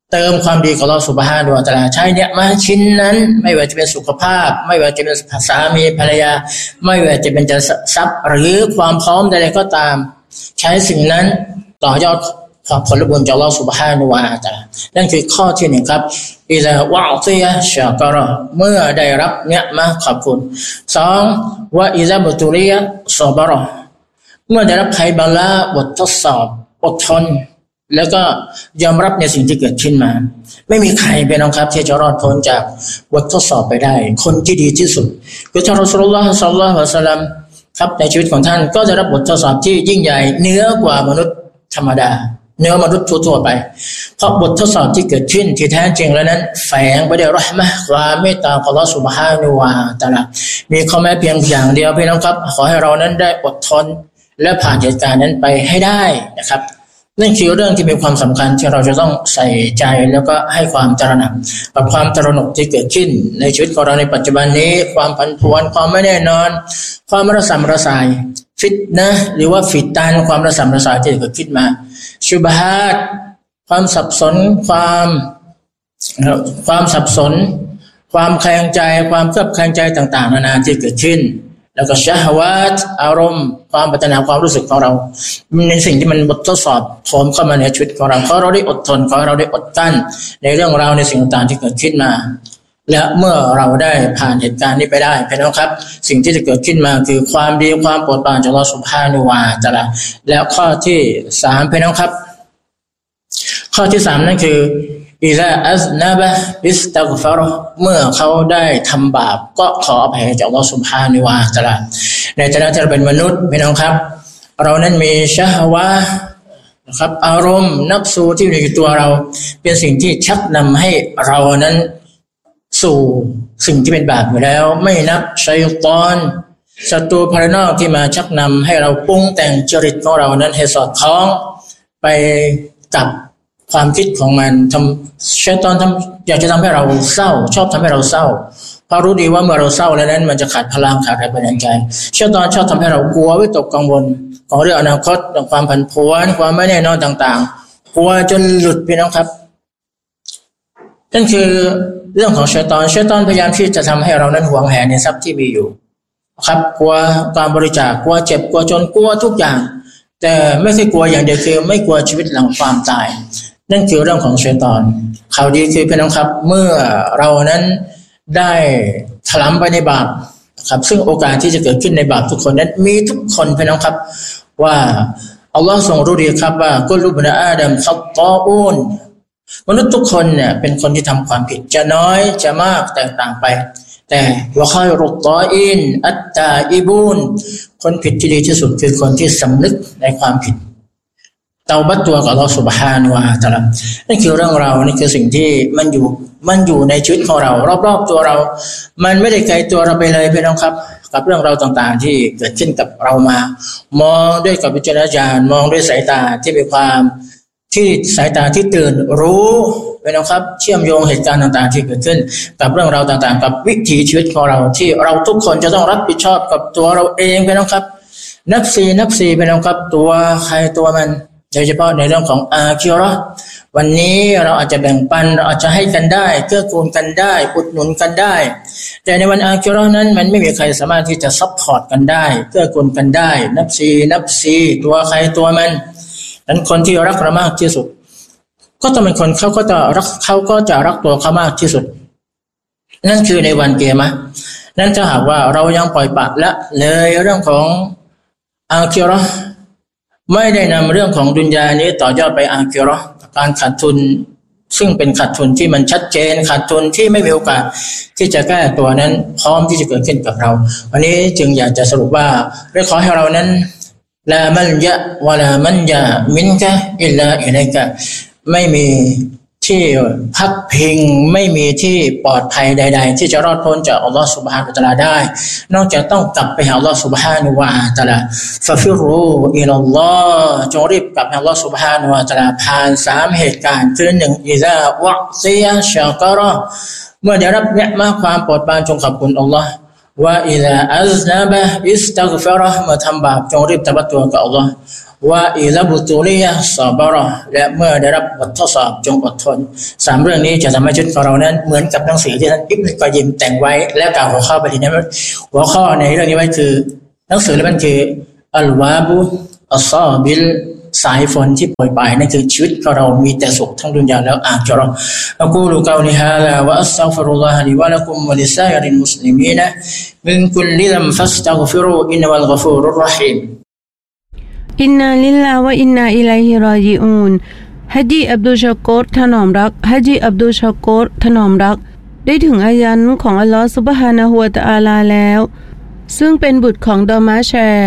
เติมความดีของอัลเลาะห์ซุบฮานะฮูวะตะอาลาใช้เนี่ยมาชิ้นนั้นไม่ว่าจะเป็นสุขภาพไม่ว่าจะเป็นสามีภรรยาไม่ว่าจะเป็นทรัพย์หรือความพร้อมใดๆก็ตามใช้สิ่งนั้นต่อยอดผลบุญจากอัลเลาะห์ซุบฮานะฮูวะตะอาลานั่นคือข้อที่หนึ่งครับอิซาวะอติยะชะกะเราะห์เมื่อได้รับเนี่ยมาขอบคุณสองวะอิซาบุตุริยะซอบะเราะห์เมื่อได้รับภัยบาลาบททดสอบอดทนแล้วก็ยอมรับในสิ่งที่เกิดขึ้นมาไม่มีใครเป็นน้องครับที่จะรอดพ้นจากบททดสอบไปได้คนที่ดีที่สุดคือท่านรอซูลุลลอฮ์ ศ็อลลัลลอฮุอะลัยฮิวะซัลลัมครับในชีวิตของท่านก็จะรับบททดสอบที่ยิ่งใหญ่เหนือกว่ามนุษย์ธรรมดาเหนือมนุษย์ทั่วๆไปเพราะบททดสอบที่เกิดขึ้นที่แท้จริงแล้วนั้นแฝงไปด้วยเราะห์มะห์ความเมตตาของอัลเลาะห์ซุบฮานะฮูวะตะอาลามีข้อแม้เพียงอย่างเดียวพี่น้องครับขอให้เรานั้นได้อดทนและผ่านเหตุการณ์นั้นไปให้ได้นะครับนั่นคือเรื่องที่มีความสำคัญที่เราจะต้องใส่ใจแล้วก็ให้ความตระหนักกับความตระหนกที่เกิดขึ้นในชีวิตของเราในปัจจุบันนี้ความผันผวนความไม่แน่นอนความระสำระสายฟิตนะห์หรือว่าฟิตันความระสำระสายที่เกิดขึ้นมาชุบฮาตความสับสนความสับสนความแคลงใจความเคลือบแคลงใจต่างๆนานาที่เกิดขึ้นแล้วก็ชะฮวาตอารมณ์ความปรารถนาความรู้สึกของเราในสิ่งที่มันบททดสอบโถมเข้ามาในชีวิตของเราขอเราได้อดทนขอเราได้อดกั้นในเรื่องราวในสิ่งต่างๆที่เกิดขึ้นมาและเมื่อเราได้ผ่านเหตุการณ์นี้ไปได้พี่น้องครับสิ่งที่จะเกิดขึ้นมาคือความดีความโปรดปรานจากอัลเลาะห์ซุบฮานะฮูวะตะอาลาแล้วข้อที่3พี่น้องครับข้อที่3นั่นคืออิซาอัซนะบะอิสตัฆฟารเมื่อเขาได้ทำบาปก็ขออภัยจากอัลเลาะห์ซุบฮานะฮูวะตะอาลาในฐานะที่เราเป็นมนุษย์พี่น้องครับเรานั้นมีชะฮวะห์นะครับอารมณ์นัฟซูที่อยู่ในตัวเราเป็นสิ่งที่ชักนำให้เรานั้นสู่สิ่งที่เป็นบาปอยู่แล้วไม่นับชัยฏอนศัตรูภายนอกที่มาชักนำให้เราปรุงแต่งจริตของเรานั้นให้สอดคล้องไปกับความคิดของมันชัยฏอนอยากจะทำให้เราเศร้าชอบทำให้เราเศร้าเพราะรู้ดีว่าเมื่อเราเศร้าแล้วนั้นมันจะขาดพลังขาดแรงบันดาลใจชัยฏอนชอบทำให้เรากลัววิตกกังวลของเรื่องอนาคตความผันผวนความไม่แน่นอนต่างๆกลัวจนหลุดพี่น้องครับนั่นคือเรื่องของชัยฏอนพยายามที่จะทำให้เรานั้นหวงแหนในทรัพย์ที่มีอยู่ครับกลัวการบริจาคกลัวเจ็บกลัวจนกลัวทุกอย่างแต่ไม่ใช่กลัวอย่างเดียวคือไม่กลัวชีวิตหลังความตายนั่นคือเรื่องของชัยฏอนข่าวดีคือพี่น้องครับเมื่อเรานั้นได้ถลำไปในบาปครับซึ่งโอกาสที่จะเกิดขึ้นในบาปทุกคนนั้นมีทุกคนพี่น้องครับว่าอัลลอฮ์ทรงรู้ดีครับว่ากุลบุนอาดัมคัตตออูนมนุษย์ทุกคนเนี่ยเป็นคนที่ทำความผิดจะน้อยจะมากแตกต่างไปแต่วะคอยรุตตออินอัตตาอิบูนคนผิดที่ดีที่สุดคือคนที่สำนึกในความผิดเตาบัตตัวกับอัลเลาะห์ซุบฮานะฮูวะตะอาลานั่นคือเรื่องราวนี่คือสิ่งที่มันอยู่ในชีวิตของเรารอบๆตัวเรามันไม่ได้ไกลตัวเราไปเลยพี่น้องครับกับเรื่องราวต่างๆที่เกิดขึ้นกับเรามามองด้วยกับวิจารณญาณมองด้วยสายตาที่มีความที่สายตาที่ตื่นรู้พี่น้องครับเชื่อมโยงเหตุการณ์ต่างๆที่เกิดขึ้นกับเรื่องราวต่างๆกับวิถีชีวิตของเราที่เราทุกคนจะต้องรับผิดชอบกับตัวเราเองพี่น้องครับนับซีพี่น้องครับตัวใครตัวมันโดยเฉพาะในเรื่องของอาคิเราะห์วันนี้เราอาจจะแบ่งปันเราอาจจะให้กันได้เกื้อกูลกันได้อุดหนุนกันได้แต่ในวันอาคิเราะห์นั้นมันไม่มีใครสามารถที่จะซัพพอร์ตกันได้เกื้อกูลกันได้นับซีตัวใครตัวมันนั้นคนที่รักเรามากที่สุดก็ต้องเป็นคนเขาก็จะรักตัวเขามากที่สุดนั่นคือในวันกิยามะห์นั้นถ้าหากว่าเรายังปล่อยปละละเลยเรื่องของอาคิเราะห์ไม่ได้นำเรื่องของดุนยานี้ต่อยอดไปอาคิเราะห์การขาดทุนซึ่งเป็นขาดทุนที่มันชัดเจนขาดทุนที่ไม่มีโอกาสที่จะแก้ตัวนั้นพร้อมที่จะเกิดขึ้นกับเราวันนี้จึงอยากจะสรุปว่าขอให้เรานั้นลามันยะวะลามันยะมินกะอิลลาอิลัยกะไม่มีที่พักพิงไม่มีที่ปลอดภัยใดๆที่จะรอดพ้นจากอัลลอฮฺซุบฮานะฮูวะตะอาลาได้นอกจากต้องกลับไปหาอัลลอฮฺซุบฮานะฮูวะตะอาลาฟะฟิรูอิลัลลอฮฺจงรีบกลับไปหาอัลลอฮฺซุบฮานะฮูวะตะอาลาผ่าน3เหตุการณ์คือ1อิซาวะซิยะชะกะเราะห์เมื่อได้รับเนือมะห์ความโปรดปรานจงขอบคุณอัลลอฮฺว่าอิลาอัซนะบะอิสตัฆฟิเราะห์เมื่อทำบาปจงรีบตะบัดตัวกับอัลลอฮ์ว่าอิลาบุตุลียะซอบะเราะห์และเมื่อได้รับบททดสอบจงอดทน3เรื่องนี้จะทำให้ชีวิตของเรานั้นเหมือนกับหนังสือที่ท่านอิบนุกอยยิมแต่งไว้และกล่าวหัวข้อไปในนั้นหัวข้อในเรื่องนี้ไว้คือหนังสือเล่มนั้นคืออัลวาบุอัศซอบิลสายฝนที่โปรยปลายนั่นคือชีวิตของเรามีแต่สุขทั้งดุนยาและอาคิเราะห์อะกูลุกอลิฮาซาวะอัสตัฆฟิรุลลอฮะลิวะละกุมวะลิซาอิริลมุสลิมีนมินกุลลิซัมฟัสตัฆฟิรูอินนัลฆอฟูรุรเราะฮีมอินนาลิลลาฮ์วะอินนาอิลัยฮิรอญิอูนฮะจีอับดุลชะกูรถนอมรักฮะจีอับดุลชะกูรถนอมรักได้ถึงอายันของอัลลอฮ์ซุบฮานะฮูวะตะอาลาแล้วซึ่งเป็นบุตรของดอมาแช